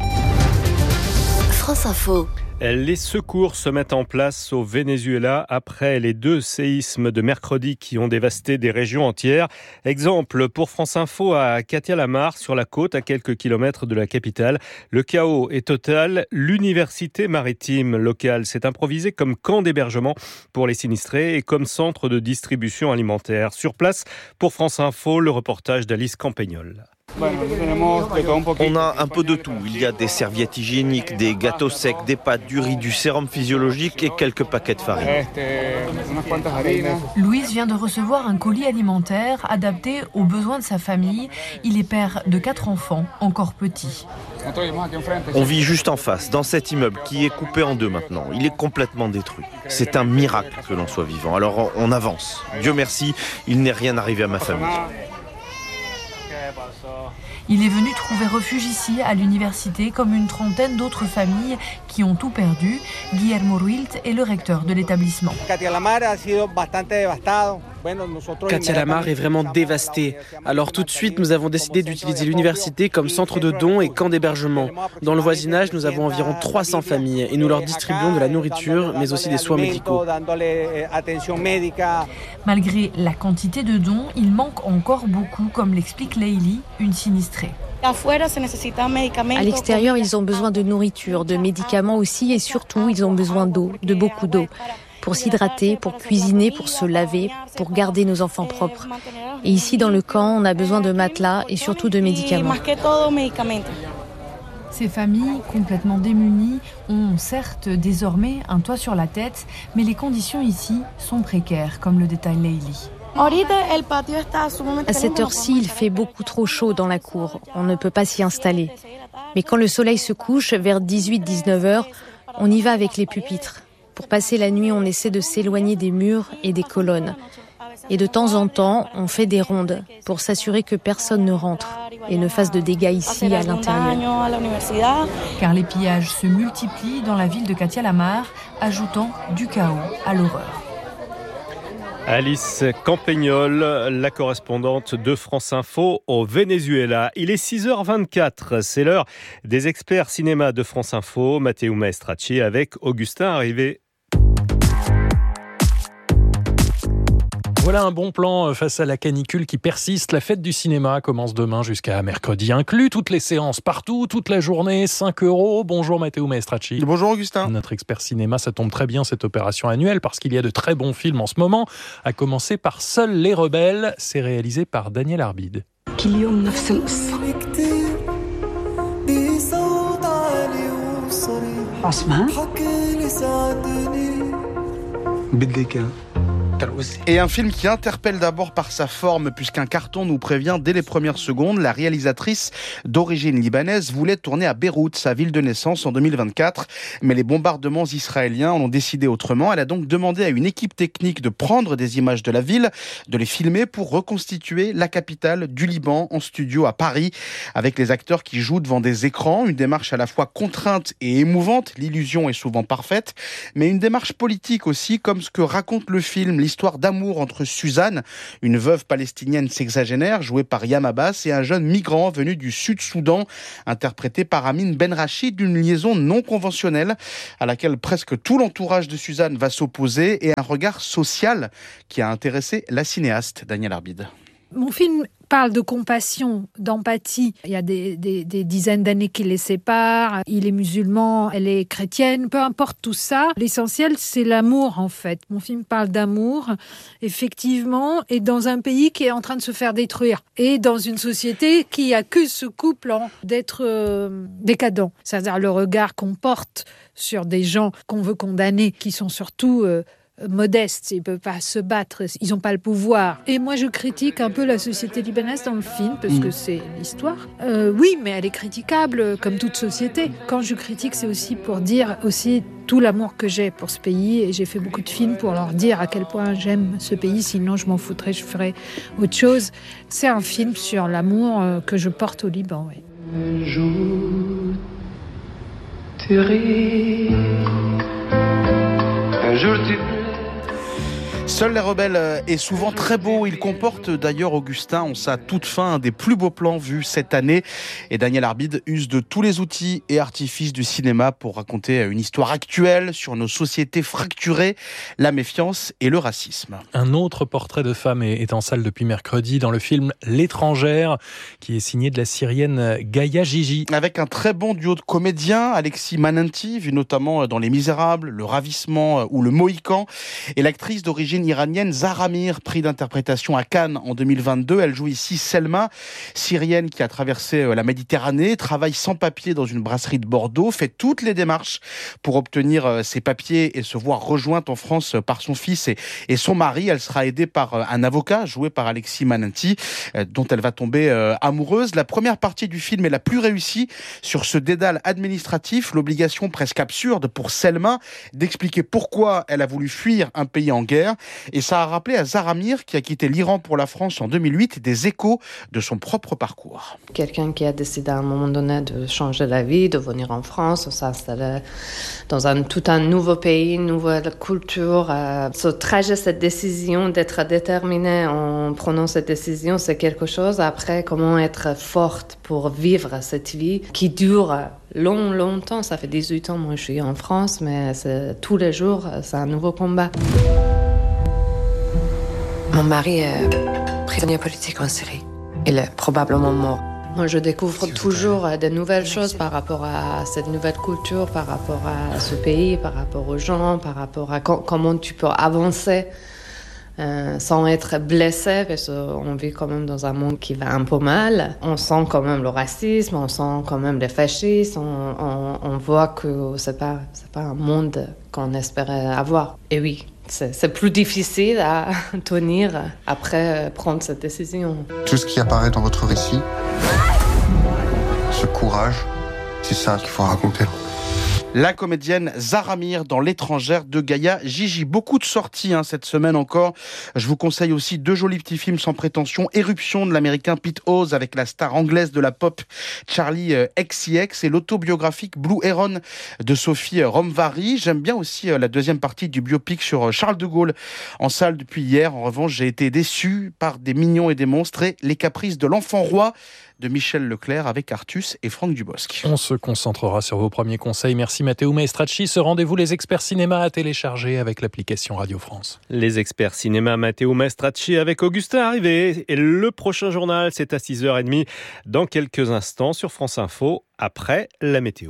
France Info. Les secours se mettent en place au Venezuela après les 2 séismes de mercredi qui ont dévasté des régions entières. Exemple pour France Info à Catia-la-Mar, sur la côte, à quelques kilomètres de la capitale. Le chaos est total. L'université maritime locale s'est improvisée comme camp d'hébergement pour les sinistrés et comme centre de distribution alimentaire. Sur place, pour France Info, le reportage d'Alice Campagnol. On a un peu de tout. Il y a des serviettes hygiéniques, des gâteaux secs, des pâtes, du riz, du sérum physiologique et quelques paquets de farine. Louise vient de recevoir un colis alimentaire adapté aux besoins de sa famille. Il est père de 4 enfants, encore petits. On vit juste en face, dans cet immeuble qui est coupé en 2 maintenant. Il est complètement détruit. C'est un miracle que l'on soit vivant. Alors on avance. Dieu merci, il n'est rien arrivé à ma famille. Il est venu trouver refuge ici, à l'université, comme une trentaine d'autres familles qui ont tout perdu. Guillermo Ruilt est le recteur de l'établissement. Catia-la-Mar est vraiment dévastée. Alors tout de suite, nous avons décidé d'utiliser l'université comme centre de dons et camp d'hébergement. Dans le voisinage, nous avons environ 300 familles et nous leur distribuons de la nourriture, mais aussi des soins médicaux. Malgré la quantité de dons, il manque encore beaucoup, comme l'explique Leili, une sinistrée. À l'extérieur, ils ont besoin de nourriture, de médicaments aussi et surtout, ils ont besoin d'eau, de beaucoup d'eau. Pour s'hydrater, pour cuisiner, pour se laver, pour garder nos enfants propres. Et ici, dans le camp, on a besoin de matelas et surtout de médicaments. Ces familles, complètement démunies, ont certes désormais un toit sur la tête, mais les conditions ici sont précaires, comme le détaille Leili. À cette heure-ci, il fait beaucoup trop chaud dans la cour. On ne peut pas s'y installer. Mais quand le soleil se couche, vers 18-19 heures, on y va avec les pupitres. Pour passer la nuit, on essaie de s'éloigner des murs et des colonnes. Et de temps en temps, on fait des rondes pour s'assurer que personne ne rentre et ne fasse de dégâts ici à l'intérieur. Car les pillages se multiplient dans la ville de Catia-la-Mar, ajoutant du chaos à l'horreur. Alice Campagnol, la correspondante de France Info au Venezuela. Il est 6h24, c'est l'heure des experts cinéma de France Info, Matteo Maestracci avec Augustin Arrivé. Voilà un bon plan face à la canicule qui persiste. La fête du cinéma commence demain jusqu'à mercredi inclus. Toutes les séances partout, toute la journée, 5 €. Bonjour Matteo Maestracci. Bonjour Augustin. Notre expert cinéma, ça tombe très bien cette opération annuelle parce qu'il y a de très bons films en ce moment. À commencer par Seuls les rebelles. C'est réalisé par Daniel Arbide. كل يوم نفس القصة عثمان بدك Et un film qui interpelle d'abord par sa forme, puisqu'un carton nous prévient dès les premières secondes. La réalisatrice d'origine libanaise voulait tourner à Beyrouth, sa ville de naissance, en 2024. Mais les bombardements israéliens en ont décidé autrement. Elle a donc demandé à une équipe technique de prendre des images de la ville, de les filmer pour reconstituer la capitale du Liban en studio à Paris, avec les acteurs qui jouent devant des écrans. Une démarche à la fois contrainte et émouvante. L'illusion est souvent parfaite, mais une démarche politique aussi, comme ce que raconte le film. L'histoire d'amour entre Suzanne, une veuve palestinienne sexagénaire jouée par Yam Abbas, et un jeune migrant venu du Sud-Soudan, interprété par Amin Benrachid, d'une liaison non conventionnelle à laquelle presque tout l'entourage de Suzanne va s'opposer, et un regard social qui a intéressé la cinéaste Danielle Arbide. Mon film parle de compassion, d'empathie. Il y a des dizaines d'années qui les séparent. Il est musulman, elle est chrétienne, peu importe tout ça. L'essentiel, c'est l'amour, en fait. Mon film parle d'amour, effectivement, et dans un pays qui est en train de se faire détruire. Et dans une société qui accuse ce couple d'être décadent. C'est-à-dire le regard qu'on porte sur des gens qu'on veut condamner, qui sont surtout modestes, ils ne peuvent pas se battre, ils n'ont pas le pouvoir. Et moi, je critique un peu la société libanaise dans le film, parce que c'est l'histoire. Oui, mais elle est critiquable, comme toute société. Quand je critique, c'est aussi pour dire aussi tout l'amour que j'ai pour ce pays, et j'ai fait beaucoup de films pour leur dire à quel point j'aime ce pays, sinon je m'en foutrais, je ferais autre chose. C'est un film sur l'amour que je porte au Liban, oui. Un jour, tu ris. Un jour, tu... Seul les rebelles est souvent très beau. Il comporte d'ailleurs, Augustin, en sa toute fin, un des plus beaux plans vus cette année. Et Danielle Arbide use de tous les outils et artifices du cinéma pour raconter une histoire actuelle sur nos sociétés fracturées, la méfiance et le racisme. Un autre portrait de femme est en salle depuis mercredi dans le film L'étrangère, qui est signé de la Syrienne Gaïa Jiji. Avec un très bon duo de comédiens, Alexis Mananti, vu notamment dans Les Misérables, Le Ravissement ou Le Mohican, et l'actrice d'origine iranienne Zahra Mir, prix d'interprétation à Cannes en 2022. Elle joue ici Selma, syrienne qui a traversé la Méditerranée, travaille sans papier dans une brasserie de Bordeaux, fait toutes les démarches pour obtenir ses papiers et se voir rejointe en France par son fils et son mari. Elle sera aidée par un avocat joué par Alexis Mananti, dont elle va tomber amoureuse. La première partie du film est la plus réussie sur ce dédale administratif, l'obligation presque absurde pour Selma d'expliquer pourquoi elle a voulu fuir un pays en guerre. Et ça a rappelé à Zahra Mir, qui a quitté l'Iran pour la France en 2008, des échos de son propre parcours. Quelqu'un qui a décidé à un moment donné de changer la vie, de venir en France, de s'installer dans tout un nouveau pays, une nouvelle culture. Ce trajet, cette décision d'être déterminée en prenant cette décision, c'est quelque chose. Après, comment être forte pour vivre cette vie qui dure longtemps. Ça fait 18 ans, moi je suis en France, mais tous les jours, c'est un nouveau combat. Mon mari est prisonnier politique en Syrie. Il est probablement mort. Moi, je découvre toujours de nouvelles choses par rapport à cette nouvelle culture, par rapport à ce pays, par rapport aux gens, par rapport à comment tu peux avancer sans être blessé, parce qu'on vit quand même dans un monde qui va un peu mal. On sent quand même le racisme, on sent quand même les fascistes, on voit que c'est pas un monde qu'on espérait avoir. Et oui, c'est plus difficile à tenir après prendre cette décision. Tout ce qui apparaît dans votre récit, ce courage, c'est ça qu'il faut raconter. La comédienne Zahra Mir dans L'étrangère de Gaïa Jiji. Beaucoup de sorties cette semaine encore. Je vous conseille aussi 2 jolis petits films sans prétention. Éruption de l'américain Pete Hawes avec la star anglaise de la pop Charlie XCX et l'autobiographique Blue Heron de Sophie Romvary. J'aime bien aussi la deuxième partie du biopic sur Charles de Gaulle en salle depuis hier. En revanche, j'ai été déçu par Des mignons et des monstres et Les caprices de l'enfant roi de Michel Leclerc avec Artus et Franck Dubosc. On se concentrera sur vos premiers conseils. Merci Matteo Maestracci. Ce rendez-vous Les Experts Cinéma à télécharger avec l'application Radio France. Les Experts Cinéma, Matteo Maestracci avec Augustin Arrivé. Et le prochain journal, c'est à 6h30 dans quelques instants sur France Info, après la météo.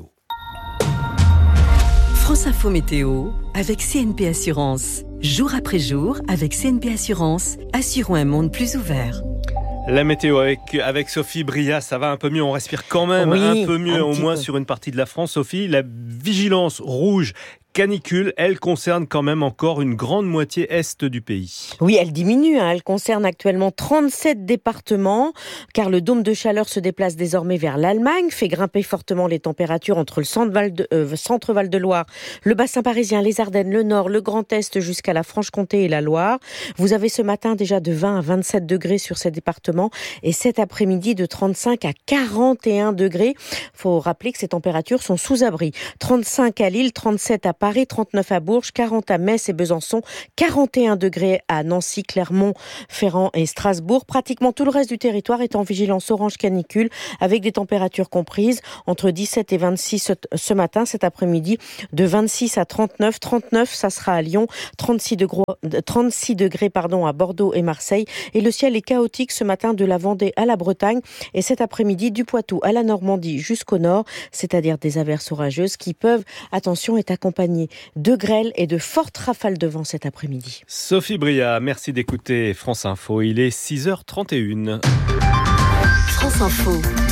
France Info Météo avec CNP Assurance. Jour après jour, avec CNP Assurance, assurons un monde plus ouvert. La météo avec Sophie Bria, ça va un peu mieux, on respire quand même un peu mieux, au moins sur une partie de la France. Sophie, la vigilance rouge canicule, elle concerne quand même encore une grande moitié est du pays. Oui, elle diminue, elle concerne actuellement 37 départements, car le dôme de chaleur se déplace désormais vers l'Allemagne, fait grimper fortement les températures entre le centre Val-de-Loire, le bassin parisien, les Ardennes, le Nord, le Grand Est jusqu'à la Franche-Comté et la Loire. Vous avez ce matin déjà de 20 à 27 degrés sur ces départements et cet après-midi de 35 à 41 degrés. Il faut rappeler que ces températures sont sous abri. 35 à Lille, 37 à Paris, 39 à Bourges, 40 à Metz et Besançon, 41 degrés à Nancy, Clermont, Ferrand et Strasbourg. Pratiquement tout le reste du territoire est en vigilance orange canicule avec des températures comprises entre 17 et 26 ce matin, cet après-midi, de 26 à 39. 39, ça sera à Lyon, 36 degrés à Bordeaux et Marseille. Et le ciel est chaotique ce matin de la Vendée à la Bretagne et cet après-midi du Poitou à la Normandie jusqu'au nord, c'est-à-dire des averses orageuses qui peuvent, attention, être accompagnées de grêle et de fortes rafales de vent cet après-midi. Sophie Bria, merci d'écouter France Info. Il est 6h31. France Info.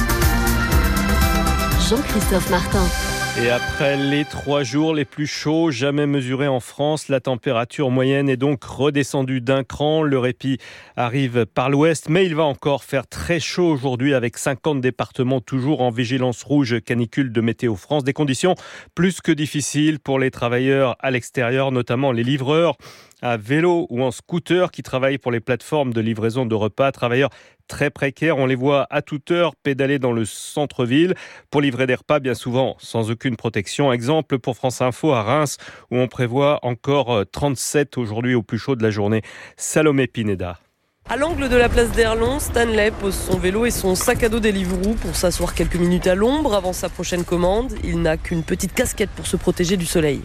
Jean-Christophe Martin. Et après les 3 jours les plus chauds jamais mesurés en France, la température moyenne est donc redescendue d'un cran. Le répit arrive par l'ouest, mais il va encore faire très chaud aujourd'hui avec 50 départements toujours en vigilance rouge canicule de Météo France. Des conditions plus que difficiles pour les travailleurs à l'extérieur, notamment les livreurs à vélo ou en scooter qui travaillent pour les plateformes de livraison de repas. Travailleurs très précaires, on les voit à toute heure pédaler dans le centre-ville pour livrer des repas, bien souvent sans aucune protection. Exemple pour France Info à Reims où on prévoit encore 37 aujourd'hui au plus chaud de la journée. Salomé Pineda. À l'angle de la place d'Erlon, Stanley pose son vélo et son sac à dos Deliveroo pour s'asseoir quelques minutes à l'ombre avant sa prochaine commande. Il n'a qu'une petite casquette pour se protéger du soleil.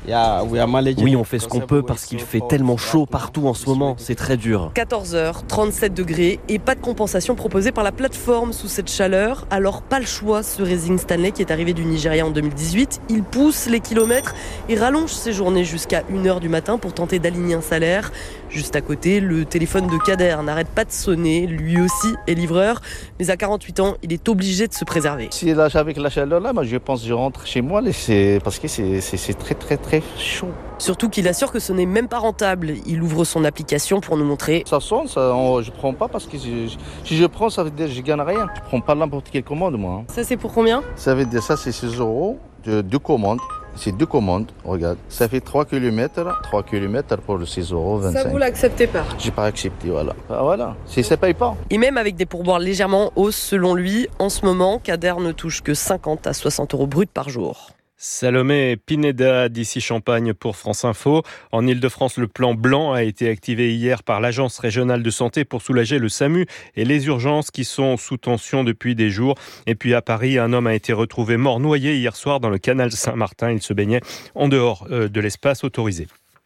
Oui, on fait ce qu'on peut parce qu'il fait tellement chaud partout en ce moment, c'est très dur. 14h, 37 degrés et pas de compensation proposée par la plateforme sous cette chaleur. Alors pas le choix, se résigne Stanley qui est arrivé du Nigeria en 2018. Il pousse les kilomètres et rallonge ses journées jusqu'à 1h du matin pour tenter d'aligner un salaire. Juste à côté, le téléphone de Kader n'arrête pas de sonner, lui aussi est livreur, mais à 48 ans, il est obligé de se préserver. Si là, avec la chaleur là, moi je pense que je rentre chez moi parce que c'est très très très chaud. Surtout qu'il assure que ce n'est même pas rentable. Il ouvre son application pour nous montrer. Ça sonne, je prends pas parce que si je prends, ça veut dire que je gagne rien. Je prends pas n'importe quelle commande moi. Ça c'est pour combien ? Ça veut dire ça c'est 6 € de 2 commandes. C'est 2 commandes, regarde. Ça fait 3 km pour le 6,25 €. Ça, vous l'acceptez pas ? J'ai pas accepté, voilà. Voilà, ça paye pas. Et même avec des pourboires légèrement en hausse, selon lui, en ce moment, Kader ne touche que 50 à 60 € bruts par jour. Salomé Pineda d'ici Champagne pour France Info. En Ile-de-France, le plan blanc a été activé hier par l'Agence régionale de santé pour soulager le SAMU et les urgences qui sont sous tension depuis des jours. Et puis à Paris, un homme a été retrouvé mort noyé hier soir dans le canal Saint-Martin. Il se baignait en dehors de l'espace autorisé.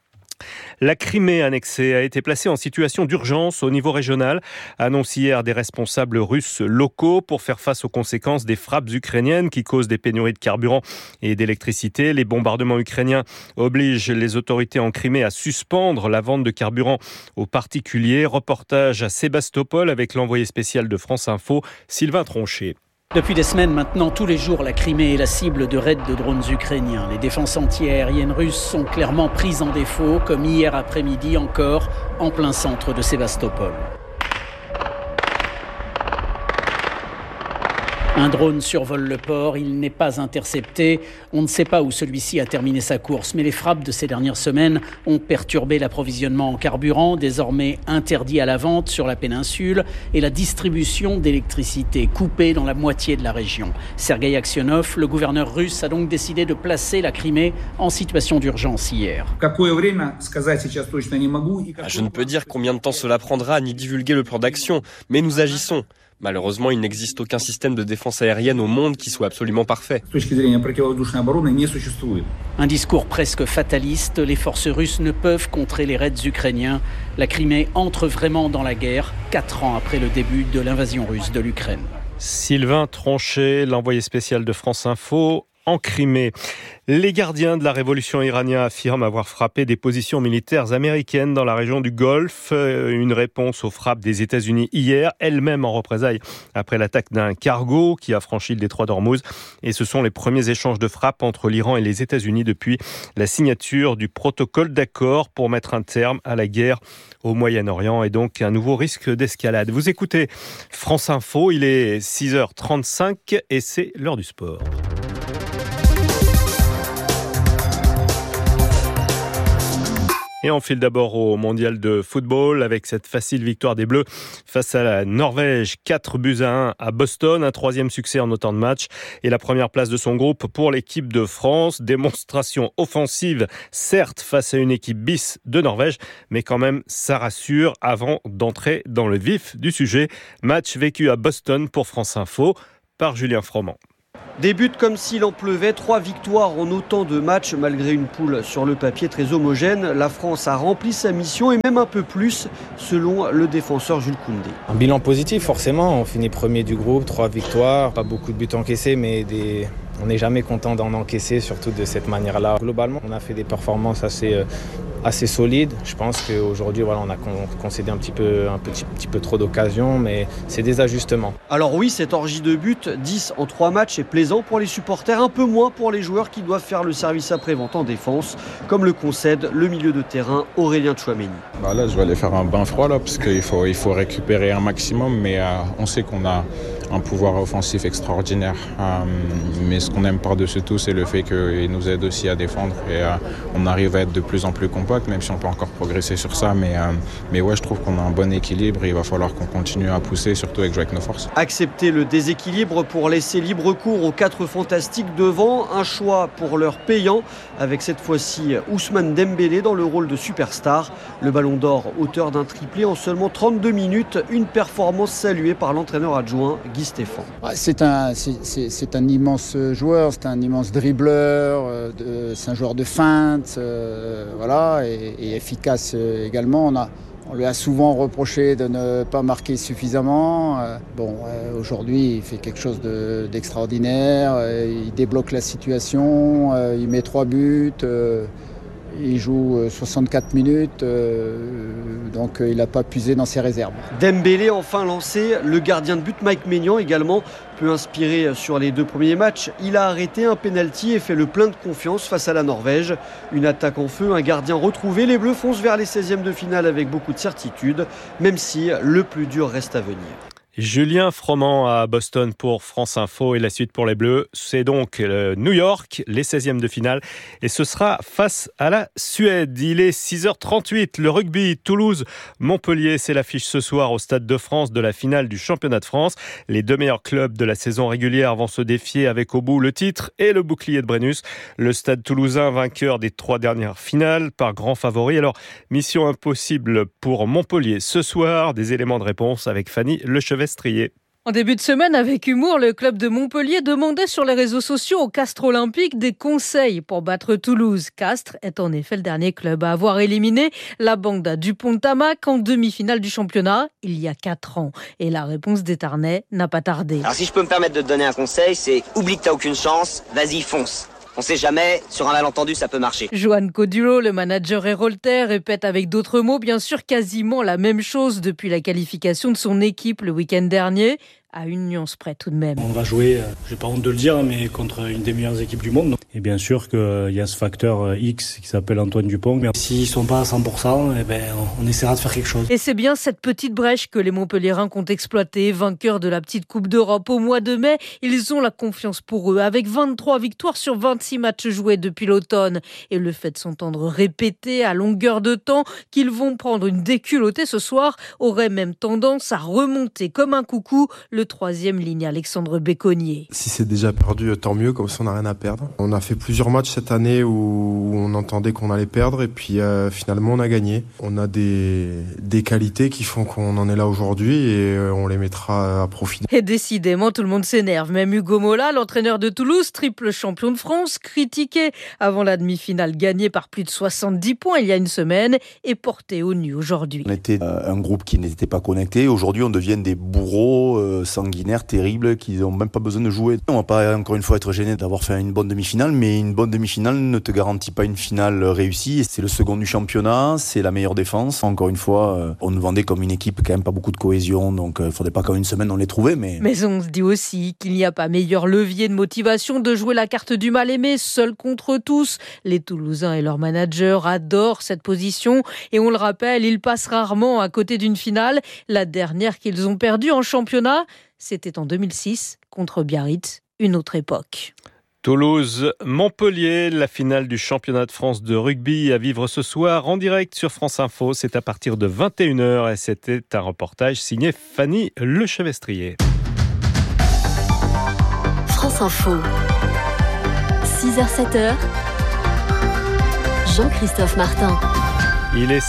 La Crimée annexée a été placée en situation d'urgence au niveau régional, annonce hier des responsables russes locaux pour faire face aux conséquences des frappes ukrainiennes qui causent des pénuries de carburant et d'électricité. Les bombardements ukrainiens obligent les autorités en Crimée à suspendre la vente de carburant aux particuliers. Reportage à Sébastopol avec l'envoyé spécial de France Info, Sylvain Tronchet. Depuis des semaines maintenant, tous les jours, la Crimée est la cible de raids de drones ukrainiens. Les défenses anti-aériennes russes sont clairement prises en défaut, comme hier après-midi encore, en plein centre de Sébastopol. Un drone survole le port, il n'est pas intercepté. On ne sait pas où celui-ci a terminé sa course, mais les frappes de ces dernières semaines ont perturbé l'approvisionnement en carburant, désormais interdit à la vente sur la péninsule, et la distribution d'électricité coupée dans la moitié de la région. Sergueï Aksionov, le gouverneur russe, a donc décidé de placer la Crimée en situation d'urgence hier. Je ne peux dire combien de temps cela prendra ni divulguer le plan d'action, mais nous agissons. Malheureusement, il n'existe aucun système de défense aérienne au monde qui soit absolument parfait. Un discours presque fataliste, les forces russes ne peuvent contrer les raids ukrainiens. La Crimée entre vraiment dans la guerre, 4 ans après le début de l'invasion russe de l'Ukraine. Sylvain Tronchet, l'envoyé spécial de France Info en Crimée. Les gardiens de la révolution iranienne affirment avoir frappé des positions militaires américaines dans la région du Golfe. Une réponse aux frappes des États-Unis hier, elles-mêmes en représailles après l'attaque d'un cargo qui a franchi le détroit d'Ormuz. Et ce sont les premiers échanges de frappes entre l'Iran et les États-Unis depuis la signature du protocole d'accord pour mettre un terme à la guerre au Moyen-Orient et donc un nouveau risque d'escalade. Vous écoutez France Info, il est 6h35 et c'est l'heure du sport. Et on file d'abord au mondial de football avec cette facile victoire des Bleus face à la Norvège, 4-1 à Boston, un 3e succès en autant de matchs et la première place de son groupe pour l'équipe de France. Démonstration offensive, certes face à une équipe bis de Norvège, mais quand même ça rassure avant d'entrer dans le vif du sujet. Match vécu à Boston pour France Info par Julien Froment. Des buts comme s'il en pleuvait, 3 victoires en autant de matchs malgré une poule sur le papier très homogène. La France a rempli sa mission et même un peu plus selon le défenseur Jules Koundé. Un bilan positif forcément, on finit premier du groupe, 3 victoires, pas beaucoup de buts encaissés mais on n'est jamais content d'en encaisser, surtout de cette manière-là. Globalement, on a fait des performances assez solides. Je pense qu'aujourd'hui, on a concédé un petit peu trop d'occasions, mais c'est des ajustements. Alors oui, cette orgie de buts, 10 en 3 matchs, est plaisant pour les supporters, un peu moins pour les joueurs qui doivent faire le service après-vente en défense, comme le concède le milieu de terrain Aurélien Tchouaméni. Là, je vais aller faire un bain froid là, parce qu'il faut récupérer un maximum, mais on sait qu'on a un pouvoir offensif extraordinaire. Mais ce qu'on aime par-dessus tout, c'est le fait qu'il nous aide aussi à défendre et on arrive à être de plus en plus compact, même si on peut encore progresser sur ça. Mais ouais, je trouve qu'on a un bon équilibre et il va falloir qu'on continue à pousser, surtout avec jouer avec nos forces. Accepter le déséquilibre pour laisser libre cours aux 4 fantastiques devant, un choix pour leur payant, avec cette fois-ci Ousmane Dembélé dans le rôle de superstar. Le Ballon d'Or, auteur d'un triplé en seulement 32 minutes, une performance saluée par l'entraîneur adjoint Guy Stéphane. C'est un immense joueur, c'est un immense dribbleur, c'est un joueur de feinte, et efficace également. On lui a souvent reproché de ne pas marquer suffisamment. Aujourd'hui, il fait quelque chose d'extraordinaire. Il débloque la situation, il met 3 buts. Il joue 64 minutes, donc il n'a pas puisé dans ses réserves. Dembélé enfin lancé, le gardien de but Mike Maignan également peu inspiré sur les 2 premiers matchs. Il a arrêté un penalty et fait le plein de confiance face à la Norvège. Une attaque en feu, un gardien retrouvé. Les Bleus foncent vers les 16e de finale avec beaucoup de certitude, même si le plus dur reste à venir. Julien Froment à Boston pour France Info et la suite pour les Bleus. C'est donc New York, les 16e de finale et ce sera face à la Suède. Il est 6h38, le rugby Toulouse-Montpellier, c'est l'affiche ce soir au Stade de France de la finale du championnat de France. Les 2 meilleurs clubs de la saison régulière vont se défier avec au bout le titre et le bouclier de Brennus. Le Stade toulousain vainqueur des 3 dernières finales par grand favori. Alors, mission impossible pour Montpellier ce soir. Des éléments de réponse avec Fanny Lechevet. En début de semaine, avec humour, le club de Montpellier demandait sur les réseaux sociaux au Castres Olympique des conseils pour battre Toulouse. Castres est en effet le dernier club à avoir éliminé la banda Dupont-Tamac en demi-finale du championnat il y a 4 ans. Et la réponse d'Étarnais n'a pas tardé. Alors si je peux me permettre de te donner un conseil, c'est oublie que t'as aucune chance, vas-y fonce. On sait jamais, sur un malentendu, ça peut marcher. Johan Codulo, le manager héroltais, répète avec d'autres mots, bien sûr, quasiment la même chose depuis la qualification de son équipe le week-end dernier. À une nuance près tout de même. On va jouer, j'ai pas honte de le dire, mais contre une des meilleures équipes du monde. Et bien sûr qu'il y a ce facteur X qui s'appelle Antoine Dupont. Mais s'ils sont pas à 100%, on essaiera de faire quelque chose. Et c'est bien cette petite brèche que les Montpelliérains comptent exploiter. Vainqueurs de la petite Coupe d'Europe au mois de mai, ils ont la confiance pour eux. Avec 23 victoires sur 26 matchs joués depuis l'automne. Et le fait de s'entendre répéter à longueur de temps qu'ils vont prendre une déculottée ce soir aurait même tendance à remonter comme un coucou le 3e ligne Alexandre Béconnier. Si c'est déjà perdu, tant mieux, comme ça on n'a rien à perdre. On a fait plusieurs matchs cette année où on entendait qu'on allait perdre et puis finalement on a gagné. On a des qualités qui font qu'on en est là aujourd'hui et on les mettra à profit. Et décidément tout le monde s'énerve. Même Hugo Mola, l'entraîneur de Toulouse, triple champion de France, critiqué avant la demi-finale gagnée par plus de 70 points il y a une semaine et porté au nu aujourd'hui. On était un groupe qui n'était pas connecté. Aujourd'hui on devient des bourreaux sanguinaires, terribles, qu'ils n'ont même pas besoin de jouer. On va pas encore une fois être gêné d'avoir fait une bonne demi-finale, mais une bonne demi-finale ne te garantit pas une finale réussie. C'est le second du championnat, c'est la meilleure défense. Encore une fois, on nous vendait comme une équipe quand même pas beaucoup de cohésion, donc il faudrait pas qu'en une semaine on les trouvait. Mais on se dit aussi qu'il n'y a pas meilleur levier de motivation de jouer la carte du mal-aimé, seul contre tous. Les Toulousains et leur manager adorent cette position et on le rappelle, ils passent rarement à côté d'une finale. La dernière qu'ils ont perdue en championnat, c'était en 2006 contre Biarritz, une autre époque. Toulouse-Montpellier, la finale du championnat de France de rugby à vivre ce soir en direct sur France Info. C'est à partir de 21h et c'était un reportage signé Fanny Lechevestrier. France Info, 6h-7h, Jean-Christophe Martin. Il est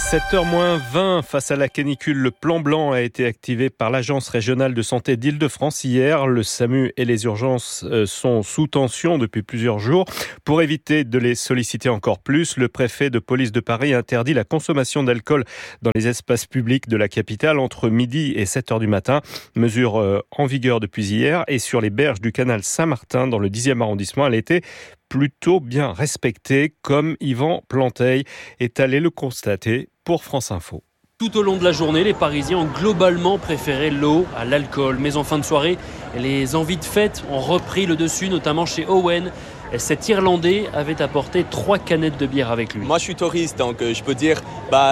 7h-20 face à la canicule. Le plan blanc a été activé par l'Agence régionale de santé d'Île-de-France hier. Le SAMU et les urgences sont sous tension depuis plusieurs jours. Pour éviter de les solliciter encore plus, le préfet de police de Paris interdit la consommation d'alcool dans les espaces publics de la capitale entre midi et 7h du matin. Mesure en vigueur depuis hier et sur les berges du canal Saint-Martin dans le 10e arrondissement. Elle était plutôt bien respecté, comme Yvan Planteil est allé le constater pour France Info. Tout au long de la journée, les Parisiens ont globalement préféré l'eau à l'alcool. Mais en fin de soirée, les envies de fête ont repris le dessus, notamment chez Owen. Cet Irlandais avait apporté 3 canettes de bière avec lui. Moi, je suis touriste, donc je peux dire,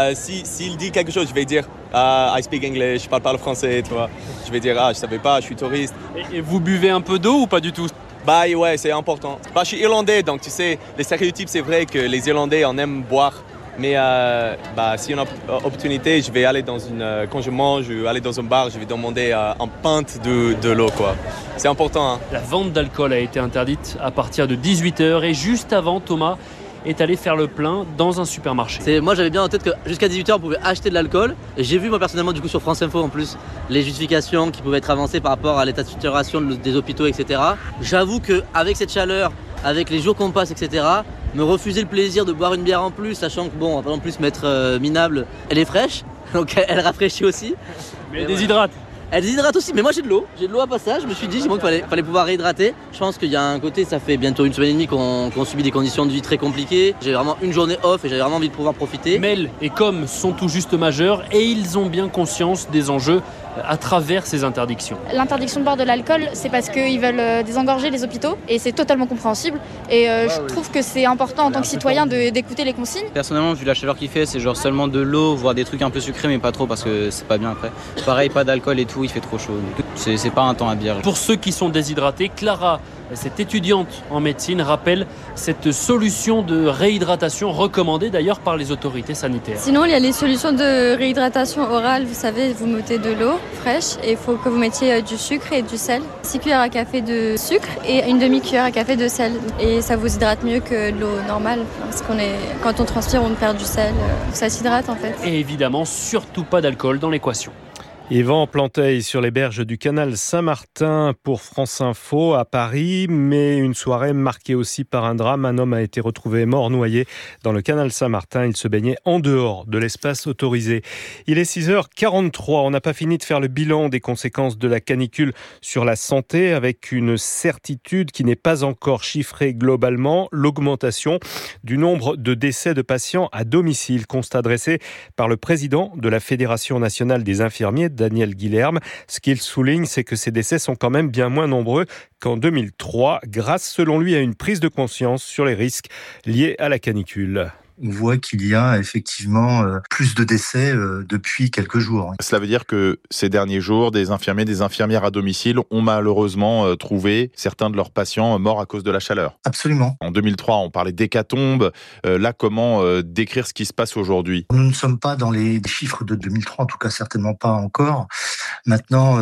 s'il dit quelque chose, je vais dire I speak English, je parle français, tu vois. Je vais dire, je savais pas, je suis touriste. Et vous buvez un peu d'eau ou pas du tout ? Ouais, c'est important. Je suis irlandais, donc tu sais, les stéréotypes, c'est vrai que les Irlandais en aiment boire. Mais si on a opportunité, je vais aller quand je mange, je vais aller dans un bar, je vais demander un pinte de l'eau, quoi. C'est important. La vente d'alcool a été interdite à partir de 18h et juste avant, Thomas est allé faire le plein dans un supermarché. Moi j'avais bien en tête que jusqu'à 18h on pouvait acheter de l'alcool. Et j'ai vu moi personnellement du coup sur France Info en plus les justifications qui pouvaient être avancées par rapport à l'état de saturation des hôpitaux, etc. J'avoue qu'avec cette chaleur, avec les jours qu'on passe, etc., me refuser le plaisir de boire une bière en plus, sachant que on va pas en plus mettre minable, elle est fraîche, donc elle rafraîchit aussi. Mais elle déshydrate. Elle déshydrate aussi, mais moi j'ai de l'eau à passage, je me suis dit qu'il fallait pouvoir réhydrater. Je pense qu'il y a un côté, ça fait bientôt 1 semaine et demie qu'on subit des conditions de vie très compliquées. J'ai vraiment une journée off et j'avais vraiment envie de pouvoir profiter. Mel et Com sont tout juste majeurs et ils ont bien conscience des enjeux à travers ces interdictions. L'interdiction de boire de l'alcool, c'est parce qu'ils veulent désengorger les hôpitaux et c'est totalement compréhensible. Et je trouve que c'est important en tant que citoyen d'écouter les consignes. Personnellement, vu la chaleur qu'il fait, c'est genre seulement de l'eau, voire des trucs un peu sucrés, mais pas trop parce que c'est pas bien après. Pareil, pas d'alcool et tout, il fait trop chaud. C'est pas un temps à bière. Pour ceux qui sont déshydratés, Clara, cette étudiante en médecine, rappelle cette solution de réhydratation recommandée d'ailleurs par les autorités sanitaires. Sinon, il y a les solutions de réhydratation orale. Vous savez, vous mettez de l'eau fraîche et il faut que vous mettiez du sucre et du sel. 6 cuillères à café de sucre et une demi-cuillère à café de sel. Et ça vous hydrate mieux que de l'eau normale. Parce quand on transpire, on perd du sel. Ça s'hydrate en fait. Et évidemment, surtout pas d'alcool dans l'équation. Yvan Planteil sur les berges du canal Saint-Martin pour France Info à Paris, mais une soirée marquée aussi par un drame. Un homme a été retrouvé mort noyé dans le canal Saint-Martin. Il se baignait en dehors de l'espace autorisé. Il est 6h43. On n'a pas fini de faire le bilan des conséquences de la canicule sur la santé avec une certitude qui n'est pas encore chiffrée globalement, l'augmentation du nombre de décès de patients à domicile. Constat dressé par le président de la Fédération nationale des infirmiers, Daniel Guilherme. Ce qu'il souligne, c'est que ces décès sont quand même bien moins nombreux qu'en 2003, grâce, selon lui, à une prise de conscience sur les risques liés à la canicule. On voit qu'il y a effectivement plus de décès depuis quelques jours. Cela veut dire que ces derniers jours, des infirmiers, des infirmières à domicile ont malheureusement trouvé certains de leurs patients morts à cause de la chaleur. Absolument. En 2003, on parlait d'hécatombe. Là, comment décrire ce qui se passe aujourd'hui ? Nous ne sommes pas dans les chiffres de 2003, en tout cas certainement pas encore. Maintenant,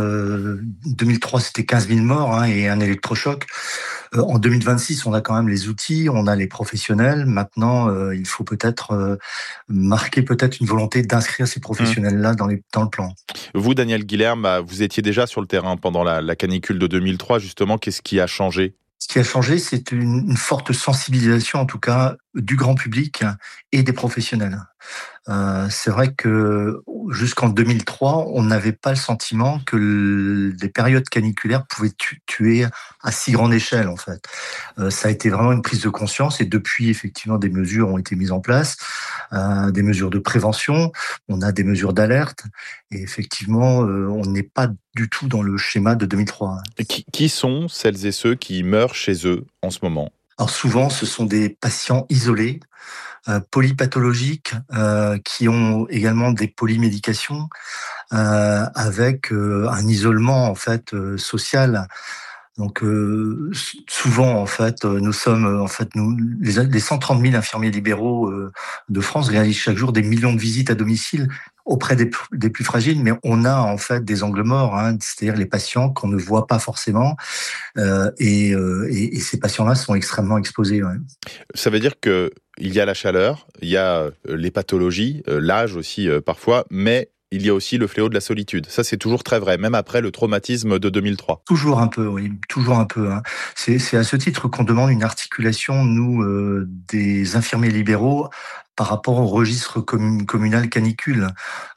2003, c'était 15 000 morts et un électrochoc. En 2026, on a quand même les outils, on a les professionnels. Maintenant, il faut peut-être marquer une volonté d'inscrire ces professionnels-là dans le plan. Vous, Daniel Guilherme, vous étiez déjà sur le terrain pendant la canicule de 2003. Justement, qu'est-ce qui a changé ? Ce qui a changé, c'est une forte sensibilisation, en tout cas, du grand public et des professionnels. C'est vrai que jusqu'en 2003, on n'avait pas le sentiment que les périodes caniculaires pouvaient tuer à si grande échelle, en fait. Ça a été vraiment une prise de conscience et depuis, effectivement, des mesures ont été mises en place, des mesures de prévention, on a des mesures d'alerte et effectivement, on n'est pas du tout dans le schéma de 2003. Qui sont celles et ceux qui meurent chez eux en ce moment ? Alors souvent, ce sont des patients isolés, polypathologiques, qui ont également des polymédications, avec un isolement en fait social. Donc souvent en fait, nous sommes les 130 000 infirmiers libéraux de France réalisent chaque jour des millions de visites à domicile auprès des plus fragiles, mais on a en fait des angles morts, c'est-à-dire les patients qu'on ne voit pas forcément, et ces patients-là sont extrêmement exposés. Ouais. Ça veut dire que il y a la chaleur, il y a les pathologies, l'âge aussi parfois, mais il y a aussi le fléau de la solitude. Ça, c'est toujours très vrai, même après le traumatisme de 2003. Toujours un peu, oui. Toujours un peu. C'est à ce titre qu'on demande une articulation, nous, des infirmiers libéraux, par rapport au registre communal canicule.